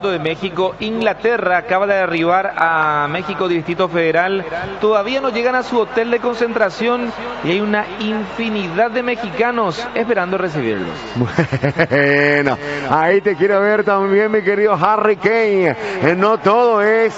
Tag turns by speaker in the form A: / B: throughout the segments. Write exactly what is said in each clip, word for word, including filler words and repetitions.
A: De México, Inglaterra acaba de arribar a México Distrito Federal. Todavía no llegan a su hotel de concentración y hay una infinidad de mexicanos esperando recibirlos.
B: Bueno, ahí te quiero ver también, mi querido Harry Kane. Eh, no todo es,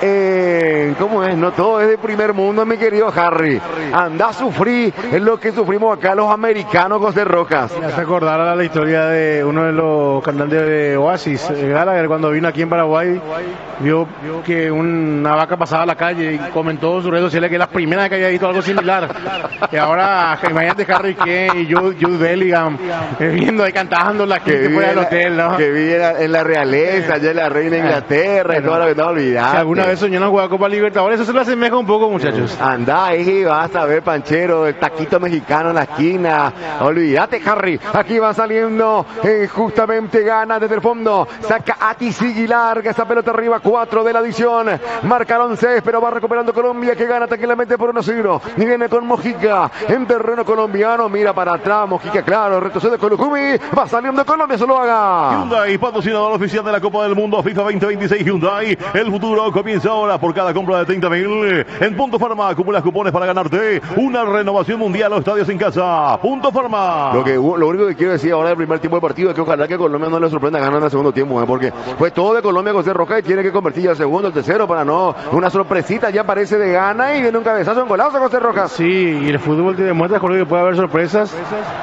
B: eh, ¿cómo es? No todo es de primer mundo, mi querido Harry. Anda a sufrir, es lo que sufrimos acá los americanos, José Rojas.
C: Me hace acordar a la historia de uno de los cantantes de Oasis, Gallagher, cuando vino aquí en Paraguay, vio que una vaca pasaba a la calle y comentó en sus redes sociales que es la primera vez que había visto algo similar. Y ahora, imagínate Harry Kane y Jude, Jude Bellingham eh, viendo ahí cantando la gente fuera del hotel, ¿no?
B: Que vi en la, en la realeza, allá en la reina de Inglaterra, bueno, y todo lo que no olvidar.
C: Si alguna vez soñó una jugar Copa Libertadores, eso se lo asemeja un poco, muchachos.
B: Anda ahí, vas a ver, Panchero, el taquito mexicano en la esquina. Olvídate, Harry. Aquí va saliendo, eh, justamente gana desde el fondo. Saca a Tisigi, larga esa pelota arriba, cuatro de la adición. Marcaron seis, pero va recuperando Colombia, que gana tranquilamente por uno cero. Y viene con Mojica en terreno colombiano. Mira para atrás, Mojica, claro, retrocede con Lucumi. Va saliendo Colombia, se lo haga.
D: Hyundai, patrocinador oficial de la Copa del Mundo FIFA veinte veintiséis. Hyundai, el futuro comienza ahora. Por cada compra de treinta mil en Punto Farma, acumulas cupones para ganarte una renovación mundial o estadios en casa. Punto Farma.
B: Lo, que, lo único que quiero decir ahora del primer tiempo del partido es que ojalá que Colombia no le sorprenda ganando en el segundo tiempo, ¿eh? Porque fue todo de Colombia, José Rojas, y tiene que convertir ya el segundo, el tercero, para no, una sorpresita ya parece de gana y viene un cabezazo en golazo, José Rojas.
C: Sí, y el fútbol te demuestra, Jorge, que puede haber sorpresas.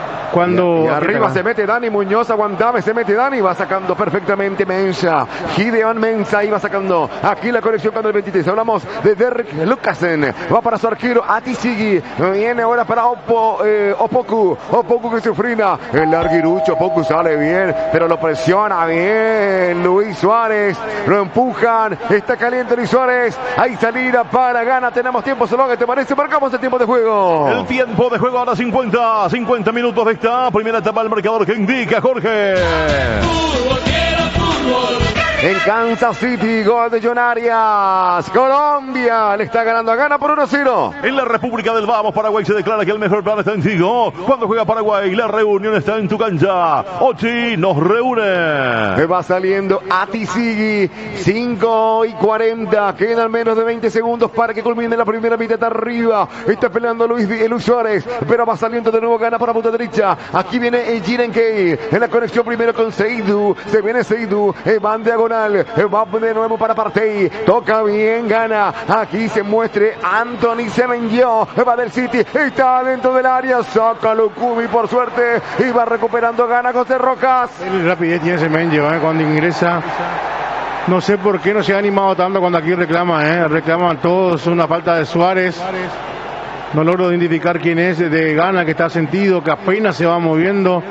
C: Cuando
B: y, y arriba se mete Dani Muñoz, aguantame, se mete Dani, va sacando perfectamente Mensa, Gideon Mensa, y va sacando aquí la conexión con el veintitrés, hablamos de Derek Lucasen, va para su arquero Atisigi, viene ahora para Opo, eh, Opoku, Opoku que se frena, el larguirucho, Opoku sale bien, pero lo presiona bien, Luis Suárez, lo empujan, está caliente Luis Suárez, hay salida para gana, tenemos tiempo, solo que te parece, marcamos el tiempo de juego.
D: El tiempo de juego ahora cincuenta, cincuenta minutos de esta primera etapa del marcador que indica Jorge.
E: Fútbol, quiero fútbol.
B: En Kansas City, gol de John Arias. Colombia le está ganando a Ghana por uno cero.
D: En la República del Vamos, Paraguay se declara que el mejor plan está en Tigo. Cuando juega Paraguay, la reunión está en tu cancha. Ochi nos reúne.
B: Va saliendo Atisigi. cinco y cuarenta. Quedan menos de veinte segundos para que culmine la primera mitad arriba. Está peleando Luis, Luis Suárez. Pero va saliendo de nuevo Ghana para punta derecha. Aquí viene el Jiren Kei. En la conexión primero con Seydou. Se viene Seydou. Van diagonal. Va de nuevo para Partey. Toca bien, gana. Aquí se muestre Anthony Semenyo. Va del City. Está dentro del área. Saca Lucumi por suerte. Y va recuperando, gana José Rojas.
C: El rapidez tiene Semenyo, ¿eh? Cuando ingresa. No sé por qué no se ha animado tanto cuando aquí reclama, ¿eh? Reclaman todos una falta de Suárez. No logro identificar quién es de Ghana, que está sentido, que apenas se va moviendo.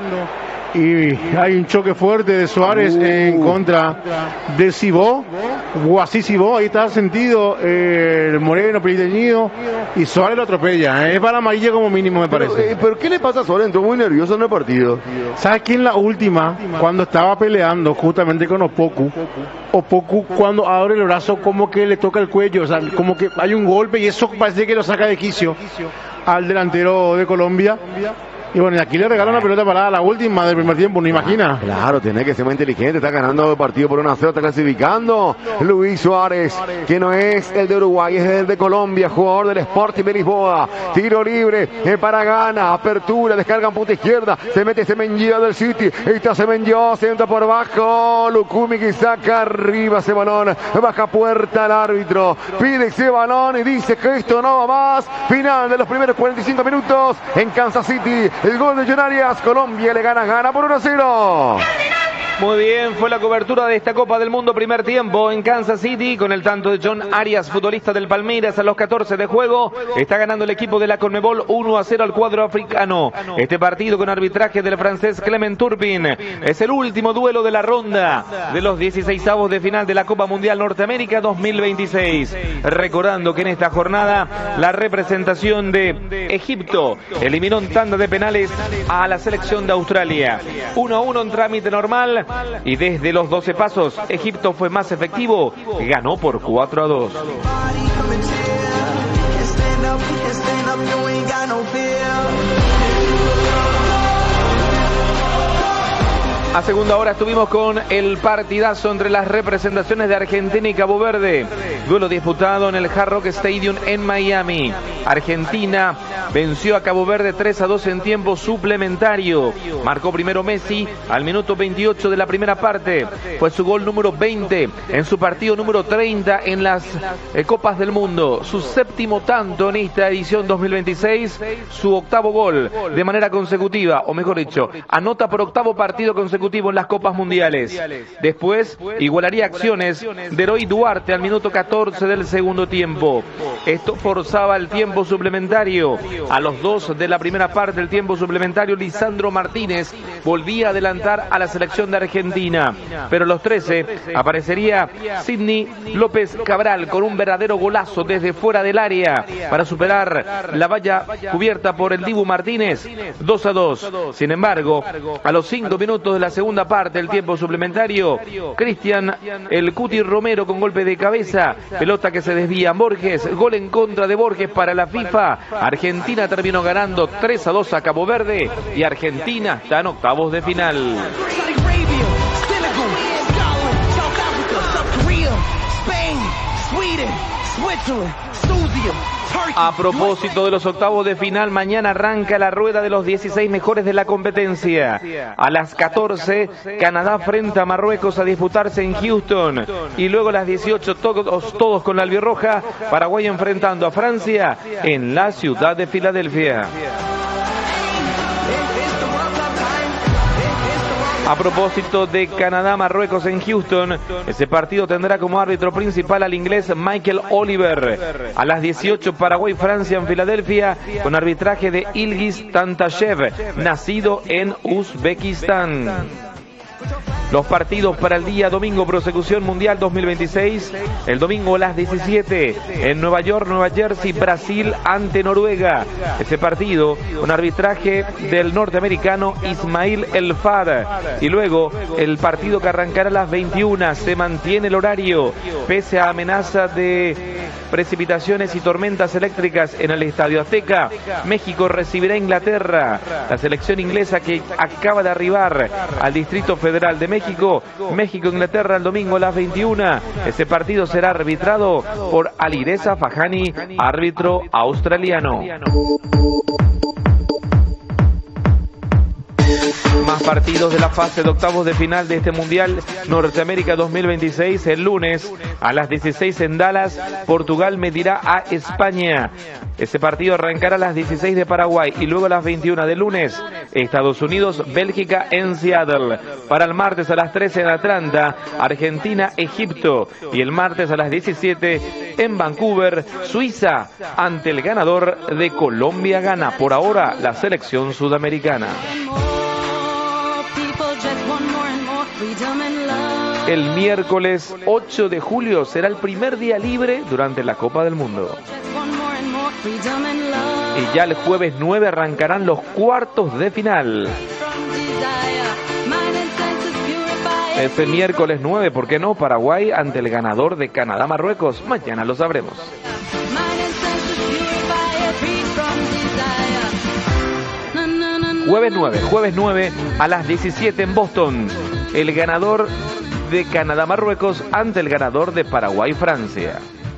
C: Y hay un choque fuerte de Suárez uh. en contra de Cibó, Guasí Cibó, ahí está sentido eh, el moreno, peliteñido, y Suárez lo atropella, ¿eh? Es para amarilla como mínimo, me parece.
B: Pero, eh, ¿pero qué le pasa a Suárez? Entró muy nervioso en el partido.
C: ¿Sabes quién la última? Cuando estaba peleando justamente con Opoku, Opoku cuando abre el brazo como que le toca el cuello, o sea, como que hay un golpe y eso parece que lo saca de quicio al delantero de Colombia. Y bueno, aquí le regalan una pelota parada, la última del primer tiempo, ¿no imagina?
B: Claro, tiene que ser más inteligente, está ganando el partido por una cero, está clasificando Luis Suárez, que no es el de Uruguay, es el de Colombia, jugador del Sporting de Lisboa. Tiro libre para Ghana, apertura, descarga en punta izquierda, se mete Semenyo del City, está Semenyo, se entra por abajo, Lucumi que saca arriba ese balón, baja puerta al árbitro, pide ese balón y dice que esto no va más. Final de los primeros cuarenta y cinco minutos en Kansas City. El gol de John Arias, Colombia le gana, gana por uno cero.
A: Muy bien, fue la cobertura de esta Copa del Mundo primer tiempo en Kansas City con el tanto de John Arias, futbolista del Palmeiras, a los catorce de juego. Está ganando el equipo de la Conmebol uno a cero al cuadro africano. Este partido con arbitraje del francés Clement Turpin. Es el último duelo de la ronda de los dieciseisavos de final de la Copa Mundial Norteamérica dos mil veintiséis. Recordando que en esta jornada la representación de Egipto eliminó en tanda de penales a la selección de Australia. uno a uno en trámite normal. Y desde los doce pasos, Egipto fue más efectivo, ganó por cuatro a dos. A segunda hora estuvimos con el partidazo entre las representaciones de Argentina y Cabo Verde. Duelo disputado en el Hard Rock Stadium en Miami. Argentina venció a Cabo Verde tres a dos en tiempo suplementario. Marcó primero Messi al minuto veintiocho de la primera parte. Fue su gol número veinte en su partido número treinta en las eh, Copas del Mundo. Su séptimo tanto en esta edición dos mil veintiséis. Su octavo gol de manera consecutiva, o mejor dicho, anota por octavo partido consecutivo en las Copas Mundiales. Después igualaría acciones de Eroy Duarte al minuto catorce del segundo tiempo. Esto forzaba el tiempo suplementario. A los dos de la primera parte del tiempo suplementario, Lisandro Martínez volvía a adelantar a la selección de Argentina. Pero a los trece aparecería Sidney López Cabral con un verdadero golazo desde fuera del área para superar la valla cubierta por el Dibu Martínez. dos a dos. Sin embargo, a los cinco minutos de la segunda parte del tiempo suplementario, Cristian el Cuti Romero con golpe de cabeza, pelota que se desvía Borges, gol en contra de Borges para la FIFA. Argentina terminó ganando tres a dos a Cabo Verde y Argentina está en octavos de final. A propósito de los octavos de final, mañana arranca la rueda de los dieciséis mejores de la competencia. A las catorce, Canadá frente a Marruecos a disputarse en Houston. Y luego a las dieciocho, todos, todos con la albirroja, Paraguay enfrentando a Francia en la ciudad de Filadelfia. A propósito de Canadá-Marruecos en Houston, ese partido tendrá como árbitro principal al inglés Michael Oliver. A las dieciocho, Paraguay-Francia en Filadelfia, con arbitraje de Ilgiz Tantashev, nacido en Uzbekistán. Los partidos para el día domingo, Prosecución Mundial dos mil veintiséis, el domingo a las diecisiete, en Nueva York, Nueva Jersey, Brasil ante Noruega. Ese partido, un arbitraje del norteamericano Ismail El Fad. Y luego, el partido que arrancará a las veintiuna, se mantiene el horario, pese a amenaza de precipitaciones y tormentas eléctricas en el Estadio Azteca. México recibirá a Inglaterra, la selección inglesa que acaba de arribar al Distrito Federal de México. México-Inglaterra el domingo a las veintiuna. Ese partido será arbitrado por Alireza Fajani, árbitro australiano. Más partidos de la fase de octavos de final de este Mundial Norteamérica dos mil veintiséis. El lunes a las dieciséis en Dallas, Portugal medirá a España. Ese partido arrancará a las dieciséis de Paraguay y luego a las veintiuna de lunes, Estados Unidos, Bélgica en Seattle. Para el martes a las trece en Atlanta, Argentina, Egipto. Y el martes a las diecisiete en Vancouver, Suiza, ante el ganador de Colombia-Ghana. Por ahora, la selección sudamericana. El miércoles ocho de julio será el primer día libre durante la Copa del Mundo. Y ya el jueves nueve arrancarán los cuartos de final. Este miércoles nueve, ¿por qué no? Paraguay ante el ganador de Canadá-Marruecos. Mañana lo sabremos. Jueves nueve, jueves nueve a las diecisiete en Boston. El ganador de Canadá-Marruecos ante el ganador de Paraguay-Francia.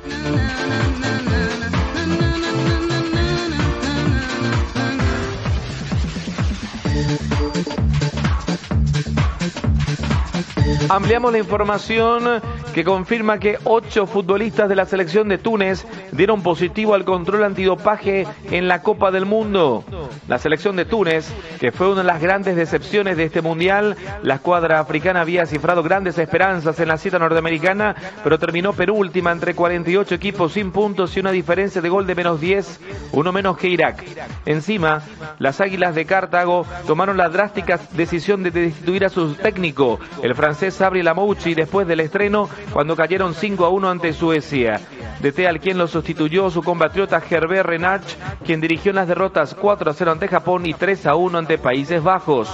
A: Ampliamos la información que confirma que ocho futbolistas de la selección de Túnez dieron positivo al control antidopaje en la Copa del Mundo. La selección de Túnez, que fue una de las grandes decepciones de este mundial, la escuadra africana había cifrado grandes esperanzas en la cita norteamericana, pero terminó penúltima entre cuarenta y ocho equipos sin puntos y una diferencia de gol de menos diez, uno menos que Irak. Encima, las Águilas de Cartago tomaron la drástica decisión de destituir a su técnico, el francés Sabri Lamouchi, después del estreno cuando cayeron cinco a uno ante Suecia. D T al quien lo sustituyó su compatriota Hervé Renard, quien dirigió en las derrotas cuatro a cero ante Japón y tres a uno ante Países Bajos.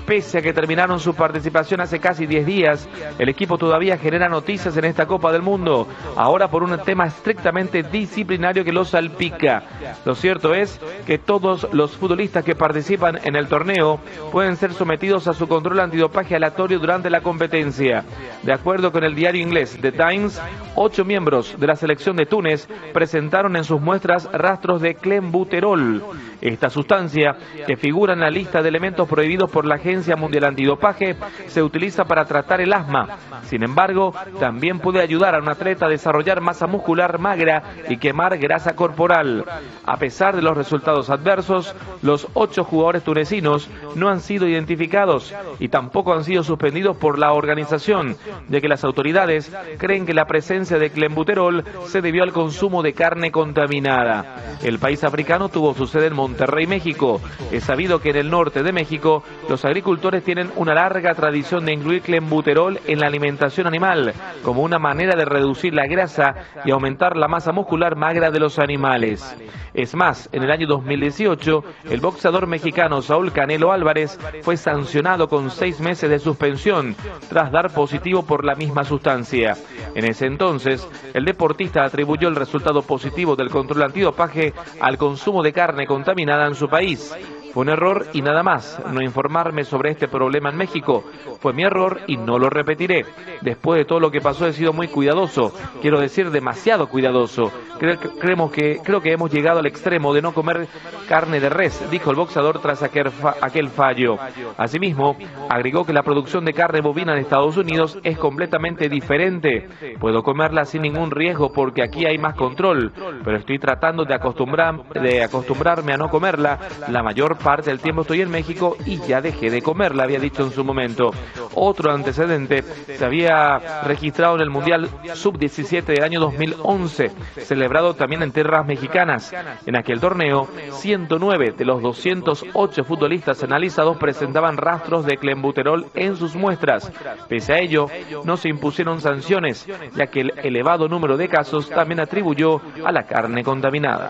A: Pese a que terminaron su participación hace casi diez días, el equipo todavía genera noticias en esta Copa del Mundo, ahora por un tema estrictamente disciplinario que los salpica. Lo cierto es que todos los futbolistas que participan en el torneo pueden ser sometidos a su control antidopaje aleatorio durante la competencia. De acuerdo con el diario inglés The Times, ocho miembros de la selección de Túnez presentaron en sus muestras rastros de clenbuterol. Esta sustancia, que figura en la lista de elementos prohibidos por la Agencia Mundial Antidopaje, se utiliza para tratar el asma. Sin embargo, también puede ayudar a un atleta a desarrollar masa muscular magra y quemar grasa corporal. A pesar de los resultados adversos, los ocho jugadores tunecinos no han sido identificados y tampoco han sido suspendidos por la organización, ya que las autoridades creen que la presencia de clenbuterol se debió al consumo de carne contaminada. El país africano tuvo su sede en Monterrey, México. Es sabido que en el norte de México los agricultores tienen una larga tradición de incluir clenbuterol en la alimentación animal como una manera de reducir la grasa y aumentar la masa muscular magra de los animales. Es más, en el año dos mil dieciocho, el boxeador mexicano Saúl Canelo Álvarez fue sancionado con seis meses de suspensión tras dar positivo por la misma sustancia. En ese entonces, el deportista atribuyó el resultado positivo del control antidopaje al consumo de carne contaminada en su país. Fue un error y nada más, no informarme sobre este problema en México. Fue mi error y no lo repetiré. Después de todo lo que pasó he sido muy cuidadoso, quiero decir demasiado cuidadoso. Creo, creemos que, creo que hemos llegado al extremo de no comer carne de res, dijo el boxeador tras aquel, fa, aquel fallo. Asimismo, agregó que la producción de carne bovina en Estados Unidos es completamente diferente. Puedo comerla sin ningún riesgo porque aquí hay más control, pero estoy tratando de, acostumbrar, de acostumbrarme a no comerla. La mayor parte del tiempo estoy en México y ya dejé de comerla, había dicho en su momento. Otro antecedente se había registrado en el Mundial sub diecisiete del año dos mil once, celebrado también en tierras mexicanas. En aquel torneo, ciento nueve de los doscientos ocho futbolistas analizados presentaban rastros de clenbuterol en sus muestras. Pese a ello, no se impusieron sanciones, ya que el elevado número de casos también atribuyó a la carne contaminada.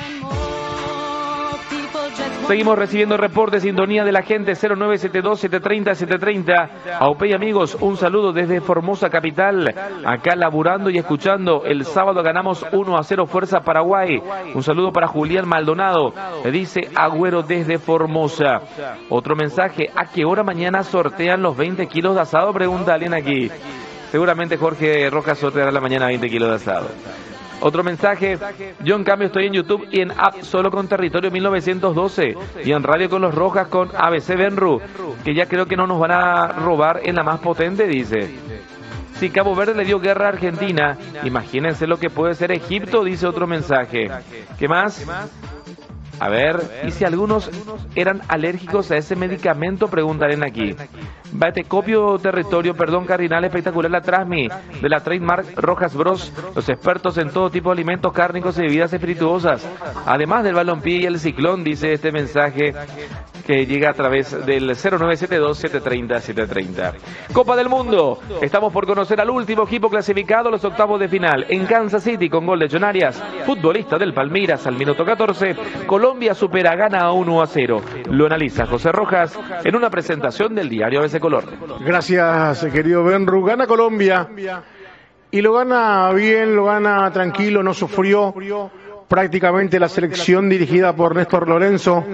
A: Seguimos recibiendo reportes de sintonía de la gente. Cero nueve siete dos, siete tres cero, siete tres cero. A O P E Y, amigos, un saludo desde Formosa capital, acá laburando y escuchando. El sábado ganamos uno a cero, Fuerza Paraguay. Un saludo para Julián Maldonado, le dice Agüero desde Formosa. Otro mensaje: ¿a qué hora mañana sortean los veinte kilos de asado? Pregunta alguien aquí. Seguramente Jorge Rojas sorteará la mañana veinte kilos de asado. Otro mensaje: yo en cambio estoy en YouTube y en App solo con Territorio mil novecientos doce y en Radio con los Rojas con A B C Benru, que ya creo que no nos van a robar en la más potente, dice. Si Cabo Verde le dio guerra a Argentina, imagínense lo que puede ser Egipto, dice otro mensaje. ¿Qué más? A ver, ¿y si algunos eran alérgicos a ese medicamento? Preguntarán aquí. Bate copio Territorio, perdón, Cardinal, espectacular la Trasmi de la Trademark Rojas Bros, los expertos en todo tipo de alimentos cárnicos y bebidas espirituosas, además del balompié y el ciclón, dice este mensaje que llega a través del cero nueve siete dos, siete tres cero, siete tres cero. Copa del Mundo, estamos por conocer al último equipo clasificado a los octavos de final. En Kansas City, con gol de John Arias, futbolista del Palmeiras, al minuto catorce, Colombia supera, gana a uno a cero. Lo analiza José Rojas en una presentación del diario A B C Color.
C: Gracias, querido Benru. Gana Colombia y lo gana bien, lo gana tranquilo, no sufrió prácticamente la selección dirigida por Néstor Lorenzo.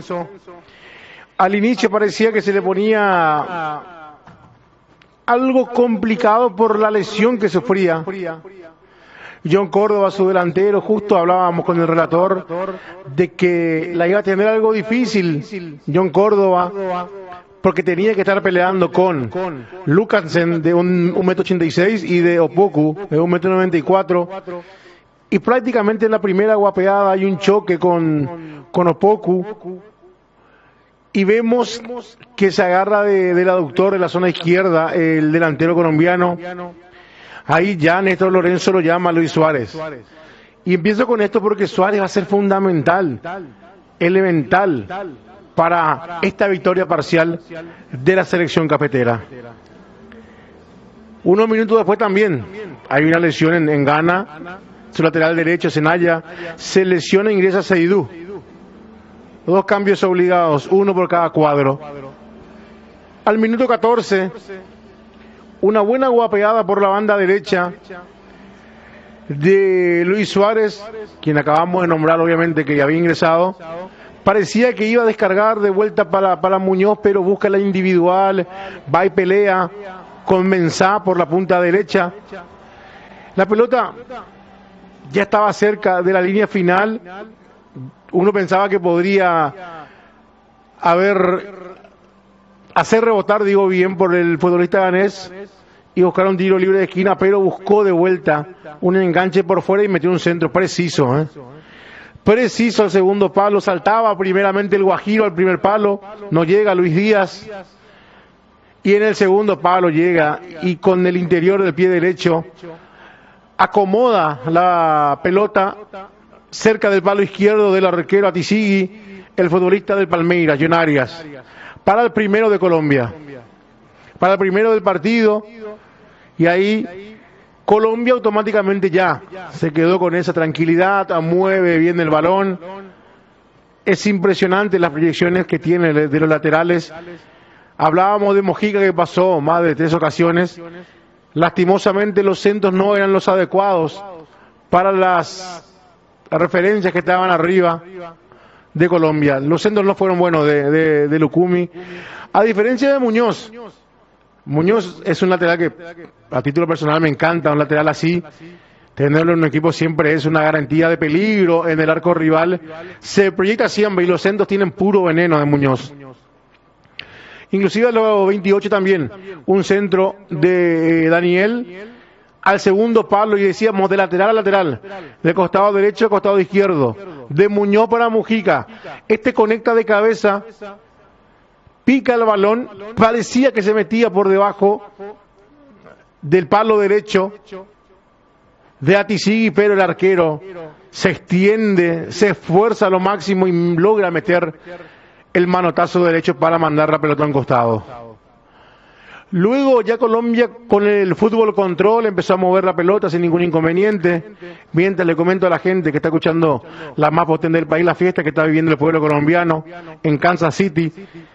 C: Al inicio parecía que se le ponía algo complicado por la lesión que sufría. John Córdoba, su delantero, justo hablábamos con el relator de que la iba a tener algo difícil John Córdoba, porque tenía que estar peleando con Lucansen de un, un metro ochenta y seis y de Opoku de un metro noventa y cuatro, y prácticamente en la primera guapeada hay un choque con, con Opoku y vemos que se agarra de, del aductor de la zona izquierda el delantero colombiano. Ahí ya Néstor Lorenzo lo llama a Luis Suárez. Y empiezo con esto porque Suárez va a ser fundamental, elemental, para esta victoria parcial de la selección cafetera. Unos minutos después también hay una lesión en, en Ghana, su lateral derecho, Senaya, se lesiona e ingresa Seydou. Dos cambios obligados, uno por cada cuadro. Al minuto catorce, una buena guapeada por la banda derecha de Luis Suárez, quien acabamos de nombrar obviamente que ya había ingresado. Parecía que iba a descargar de vuelta para, para Muñoz, pero busca la individual, va y pelea con Mensah por la punta derecha. La pelota ya estaba cerca de la línea final. Uno pensaba que podría haber, hacer rebotar, digo bien, por el futbolista ganés y buscar un tiro libre de esquina, pero buscó de vuelta un enganche por fuera y metió un centro preciso, ¿eh? Preciso al segundo palo, saltaba primeramente el Guajiro al primer palo, no llega Luis Díaz, y en el segundo palo llega y con el interior del pie derecho acomoda la pelota cerca del palo izquierdo del arquero Atisigui, el futbolista del Palmeiras, John Arias, para el primero de Colombia, para el primero del partido, y ahí Colombia automáticamente ya se quedó con esa tranquilidad, mueve bien el balón. Es impresionante las proyecciones que tiene de los laterales. Hablábamos de Mojica, que pasó más de tres ocasiones. Lastimosamente los centros no eran los adecuados para las referencias que estaban arriba de Colombia. Los centros no fueron buenos de, de, de Lucumi. A diferencia de Muñoz. Muñoz es un lateral que a título personal me encanta, un lateral así. Tenerlo en un equipo siempre es una garantía de peligro en el arco rival. Se proyecta siempre y los centros tienen puro veneno de Muñoz. Inclusive a los veintiocho también, un centro de Daniel al segundo palo, y decíamos de lateral a lateral, de costado derecho a costado izquierdo, de Muñoz para Mujica. Este conecta de cabeza, pica el balón, parecía que se metía por debajo del palo derecho de Atisigui, pero el arquero se extiende, se esfuerza a lo máximo y logra meter el manotazo derecho para mandar la pelota a un costado. Luego ya Colombia con el fútbol control empezó a mover la pelota sin ningún inconveniente. Mientras le comento a la gente que está escuchando la más potente del país, la fiesta que está viviendo el pueblo colombiano en Kansas City.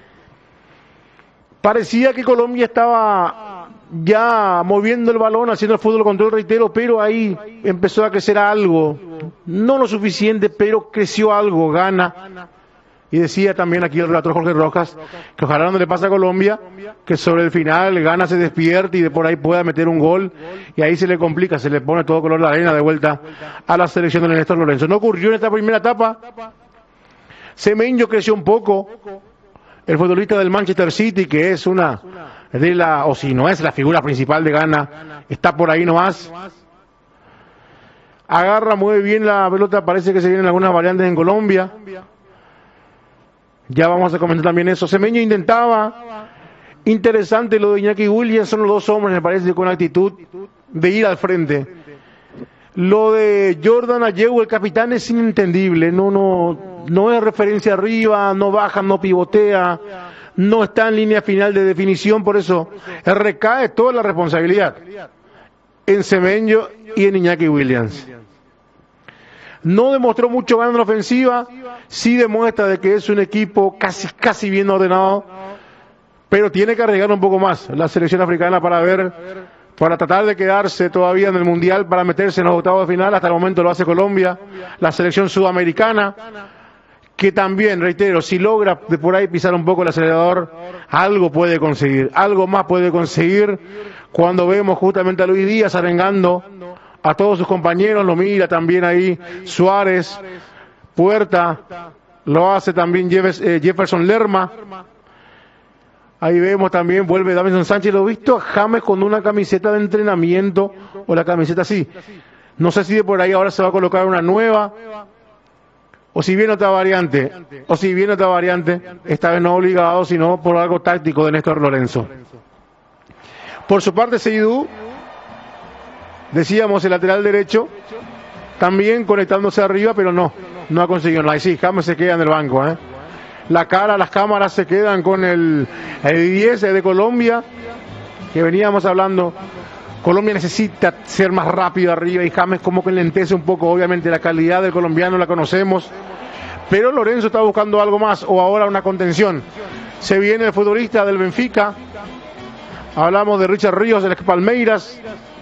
C: Parecía que Colombia estaba ya moviendo el balón, haciendo el fútbol control, reitero, pero ahí empezó a crecer algo, no lo suficiente, pero creció algo, gana. Y decía también aquí el relator Jorge Rojas que ojalá no le pase a Colombia, que sobre el final Gana se despierte y de por ahí pueda meter un gol, y ahí se le complica, se le pone todo color de arena de vuelta a la selección de Néstor Lorenzo. No ocurrió en esta primera etapa. Semenyo creció un poco, el futbolista del Manchester City, que es una de la, o si no es la figura principal de Ghana, está por ahí nomás. Agarra muy bien la pelota, parece que se vienen algunas variantes en Colombia. Ya vamos a comentar también eso. Semenyo intentaba, interesante lo de Iñaki Williams, son los dos hombres, me parece, con actitud de ir al frente. Lo de Jordan Ayew, el capitán, es inentendible, no, no, no es referencia arriba, no baja, no pivotea, no está en línea final de definición, por eso recae toda la responsabilidad en Semenyo y en Iñaki Williams. No demostró mucho gana en la ofensiva, sí demuestra de que es un equipo casi, casi bien ordenado, pero tiene que arriesgar un poco más la selección africana para ver, para tratar de quedarse todavía en el Mundial, para meterse en los octavos de final. Hasta el momento lo hace Colombia, la selección sudamericana, que también, reitero, si logra de por ahí pisar un poco el acelerador, algo puede conseguir, algo más puede conseguir. Cuando vemos justamente a Luis Díaz arengando a todos sus compañeros, lo mira también ahí Suárez, Puerta, lo hace también Jefferson Lerma. Ahí vemos también, vuelve Davinson Sánchez, lo he visto a James con una camiseta de entrenamiento, o la camiseta así. No sé si de por ahí ahora se va a colocar una nueva, o si viene otra variante, o si viene otra variante, esta vez no obligado, sino por algo táctico de Néstor Lorenzo. Por su parte, Seydou, decíamos el lateral derecho, también conectándose arriba, pero no, no ha conseguido nada. Y sí, James se queda en el banco, ¿eh? La cara, las cámaras se quedan con el, el diez de Colombia, que veníamos hablando. Colombia necesita ser más rápido arriba y James como que lentece un poco. Obviamente la calidad del colombiano la conocemos, pero Lorenzo está buscando algo más, o ahora una contención. Se viene el futbolista del Benfica. Hablamos de Richard Ríos de las Palmeiras.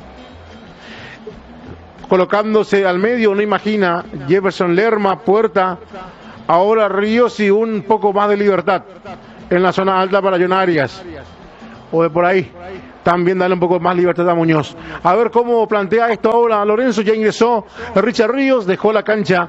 C: Colocándose al medio, uno imagina Jefferson Lerma, Puerta. Ahora Ríos y un poco más de libertad en la zona alta para John Arias. O de por ahí. También darle un poco más libertad a Muñoz. A ver cómo plantea esto ahora Lorenzo. Ya ingresó Richard Ríos, dejó la cancha.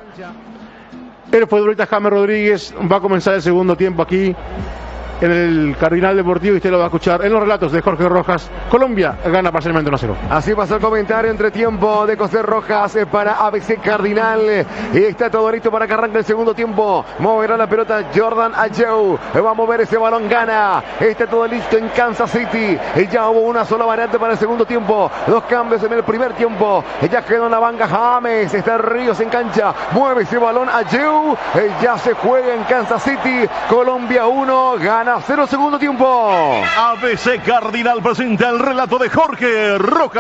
C: El futbolista James Rodríguez. Va a comenzar el segundo tiempo aquí en el Cardinal Deportivo y usted lo va a escuchar en los relatos de Jorge Rojas. Colombia gana parcialmente uno a cero.
B: Así pasó el comentario entre tiempo de José Rojas para A B C Cardinal. Y está todo listo para que arranque el segundo tiempo. Moverá la pelota Jordan Ayew. Va a mover ese balón, gana. Está todo listo en Kansas City. Y ya hubo una sola variante para el segundo tiempo. Dos cambios en el primer tiempo. Ya quedó en la banca James. Está Ríos en cancha. Mueve ese balón Ayew. Ya se juega en Kansas City. Colombia uno, gana cero segundo tiempo.
D: A B C Cardinal presenta el relato de Jorge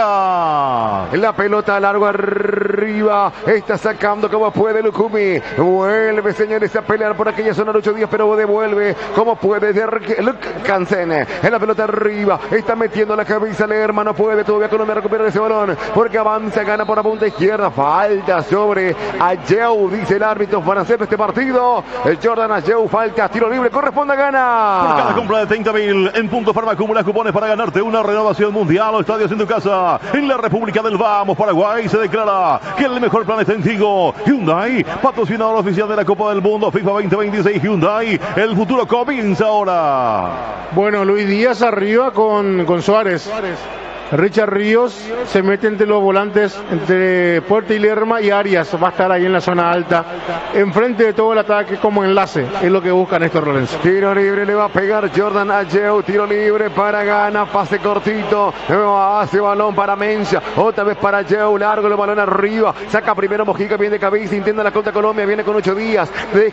D: Rojas.
B: La pelota largo arriba. Está sacando como puede Lucumi. Vuelve, señores, a pelear por aquella zona Lucho Díaz, pero devuelve como puede Luke Cansen. En la pelota arriba. Está metiendo la cabeza Lerma. No puede todavía Colombia recuperar ese balón porque avanza, gana por la punta izquierda. Falta sobre Ayew, dice el árbitro francés de este partido. El Jordan Ayew, falta, tiro libre, corresponde a gana.
D: Por cada compra de treinta mil en Punto Farma acumulas cupones para ganarte una renovación mundial o estadios en tu casa. En la República del Vamos, Paraguay, se declara que el mejor plan está en Tigo. Hyundai, patrocinador oficial de la Copa del Mundo FIFA veinte veintiséis. Hyundai, el futuro comienza ahora.
C: Bueno, Luis Díaz arriba con, con Suárez. Richard Ríos se mete entre los volantes, entre Puerta y Lerma, y Arias va a estar ahí en la zona alta, enfrente de todo el ataque como enlace, es lo que busca Néstor Lorenzo.
B: Tiro libre le va a pegar Jordan Ayew, tiro libre para Gana, pase cortito, hace balón para Mencha, otra vez para Ayew, largo el balón arriba, saca primero Mojica, viene de cabeza, intenta la contra Colombia, viene con Ocho Díaz,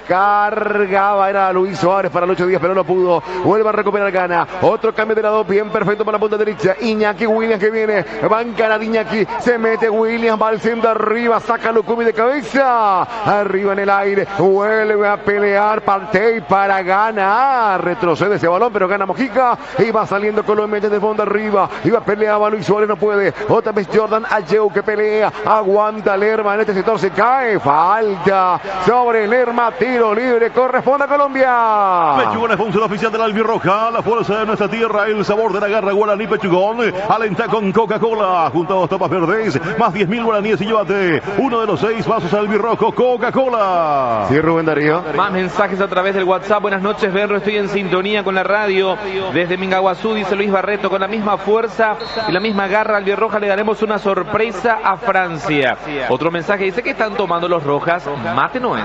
B: descargaba, era Luis Suárez para Ocho Díaz, pero no pudo, vuelve a recuperar Gana, otro cambio de lado, bien perfecto para la punta derecha, Iñaki Williams que viene, banca a Iñaki, se mete Williams, va al centro arriba, saca Lucumi de cabeza, arriba en el aire, vuelve a pelear Partey para ganar, retrocede ese balón, pero gana Mojica, y va saliendo Colombia desde fondo arriba, iba a pelear Luis Suárez, no puede, otra vez Jordan Ayew que pelea, aguanta Lerma, en este sector se cae, falta sobre Lerma, tiro libre, corresponde a Colombia.
D: Pechugón es función oficial de la albirroja, la fuerza de nuestra tierra, el sabor de la garra guaraní Pechugón, alenta con Coca-Cola, junto a dos tapas verdes, más diez mil guaraníes y llévate uno de los seis vasos albirrojo Coca-Cola.
B: Sí, Rubén Darío.
A: Más mensajes a través del WhatsApp. Buenas noches, Berro, estoy en sintonía con la radio desde Mingaguazú, dice Luis Barreto, con la misma fuerza y la misma garra albirroja le daremos una sorpresa a Francia. Otro mensaje dice, ¿qué están tomando los rojas? Mate no es.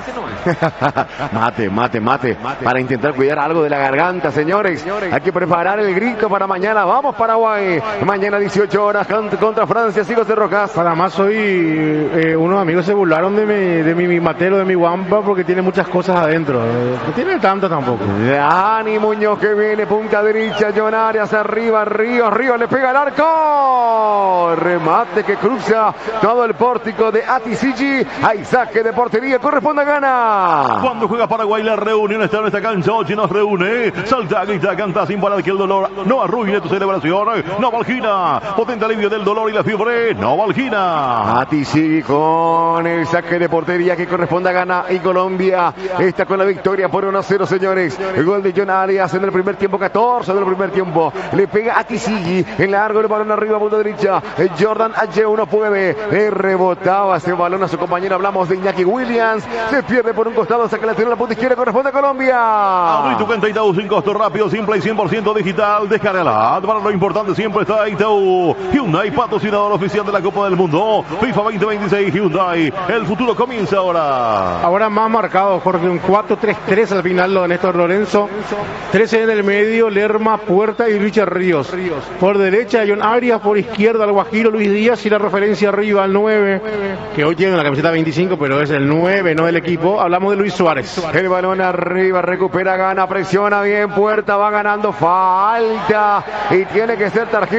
B: mate, mate, mate, para intentar cuidar algo de la garganta, señores. Hay que preparar el grito para mañana. Vamos Paraguay, mañana dieciocho horas contra Francia, sigo de Rojas.
C: Para más hoy, eh, unos amigos se burlaron de mi, de mi, mi matero, de mi guampa, porque tiene muchas cosas adentro. Eh, no tiene tanto tampoco.
B: Dani Muñoz que viene, punta derecha, John Arias arriba, Ríos, Ríos le pega al arco. Remate que cruza todo el pórtico de Atisigi. Hay saque de portería, corresponde a Gana.
D: Cuando juega Paraguay, la reunión está en esta cancha, Ochi nos reúne. Salta, grita, canta sin parar que el dolor no arruine tu celebración. No Valgina, potente alivio del dolor y la fiebre, no Valgina.
B: Atisigi con el saque de portería que corresponde a Gana y Colombia está con la victoria por uno a cero, señores. El gol de John Arias en el primer tiempo, catorce del primer tiempo. Le pega a Atisigi, en largo el balón arriba, punta derecha. Jordan Ayew no puede, le rebotaba ese balón a su compañero. Hablamos de Iñaki Williams, se pierde por un costado, saca la tira a la punta izquierda, corresponde a Colombia.
D: Abrí tu cuenta Itaú sin costo, rápido, simple y cien por ciento digital. Descárgala, para lo importante siempre está Itaú. Hyundai, patrocinador oficial de la Copa del Mundo FIFA veinte veintiséis. Hyundai, el futuro comienza ahora.
C: Ahora más marcado, Jorge, un cuatro tres tres al final lo de Néstor Lorenzo. trece en el medio, Lerma, Puerta y Richard Ríos. Por derecha, John Arias, por izquierda, el Guajiro, Luis Díaz, y la referencia arriba al nueve, que hoy tiene la camiseta veinticinco, pero es el nueve, no del equipo. Hablamos de Luis Suárez.
B: El balón arriba, recupera, gana, presiona bien, Puerta va ganando, falta, y tiene que ser tarjeta amarilla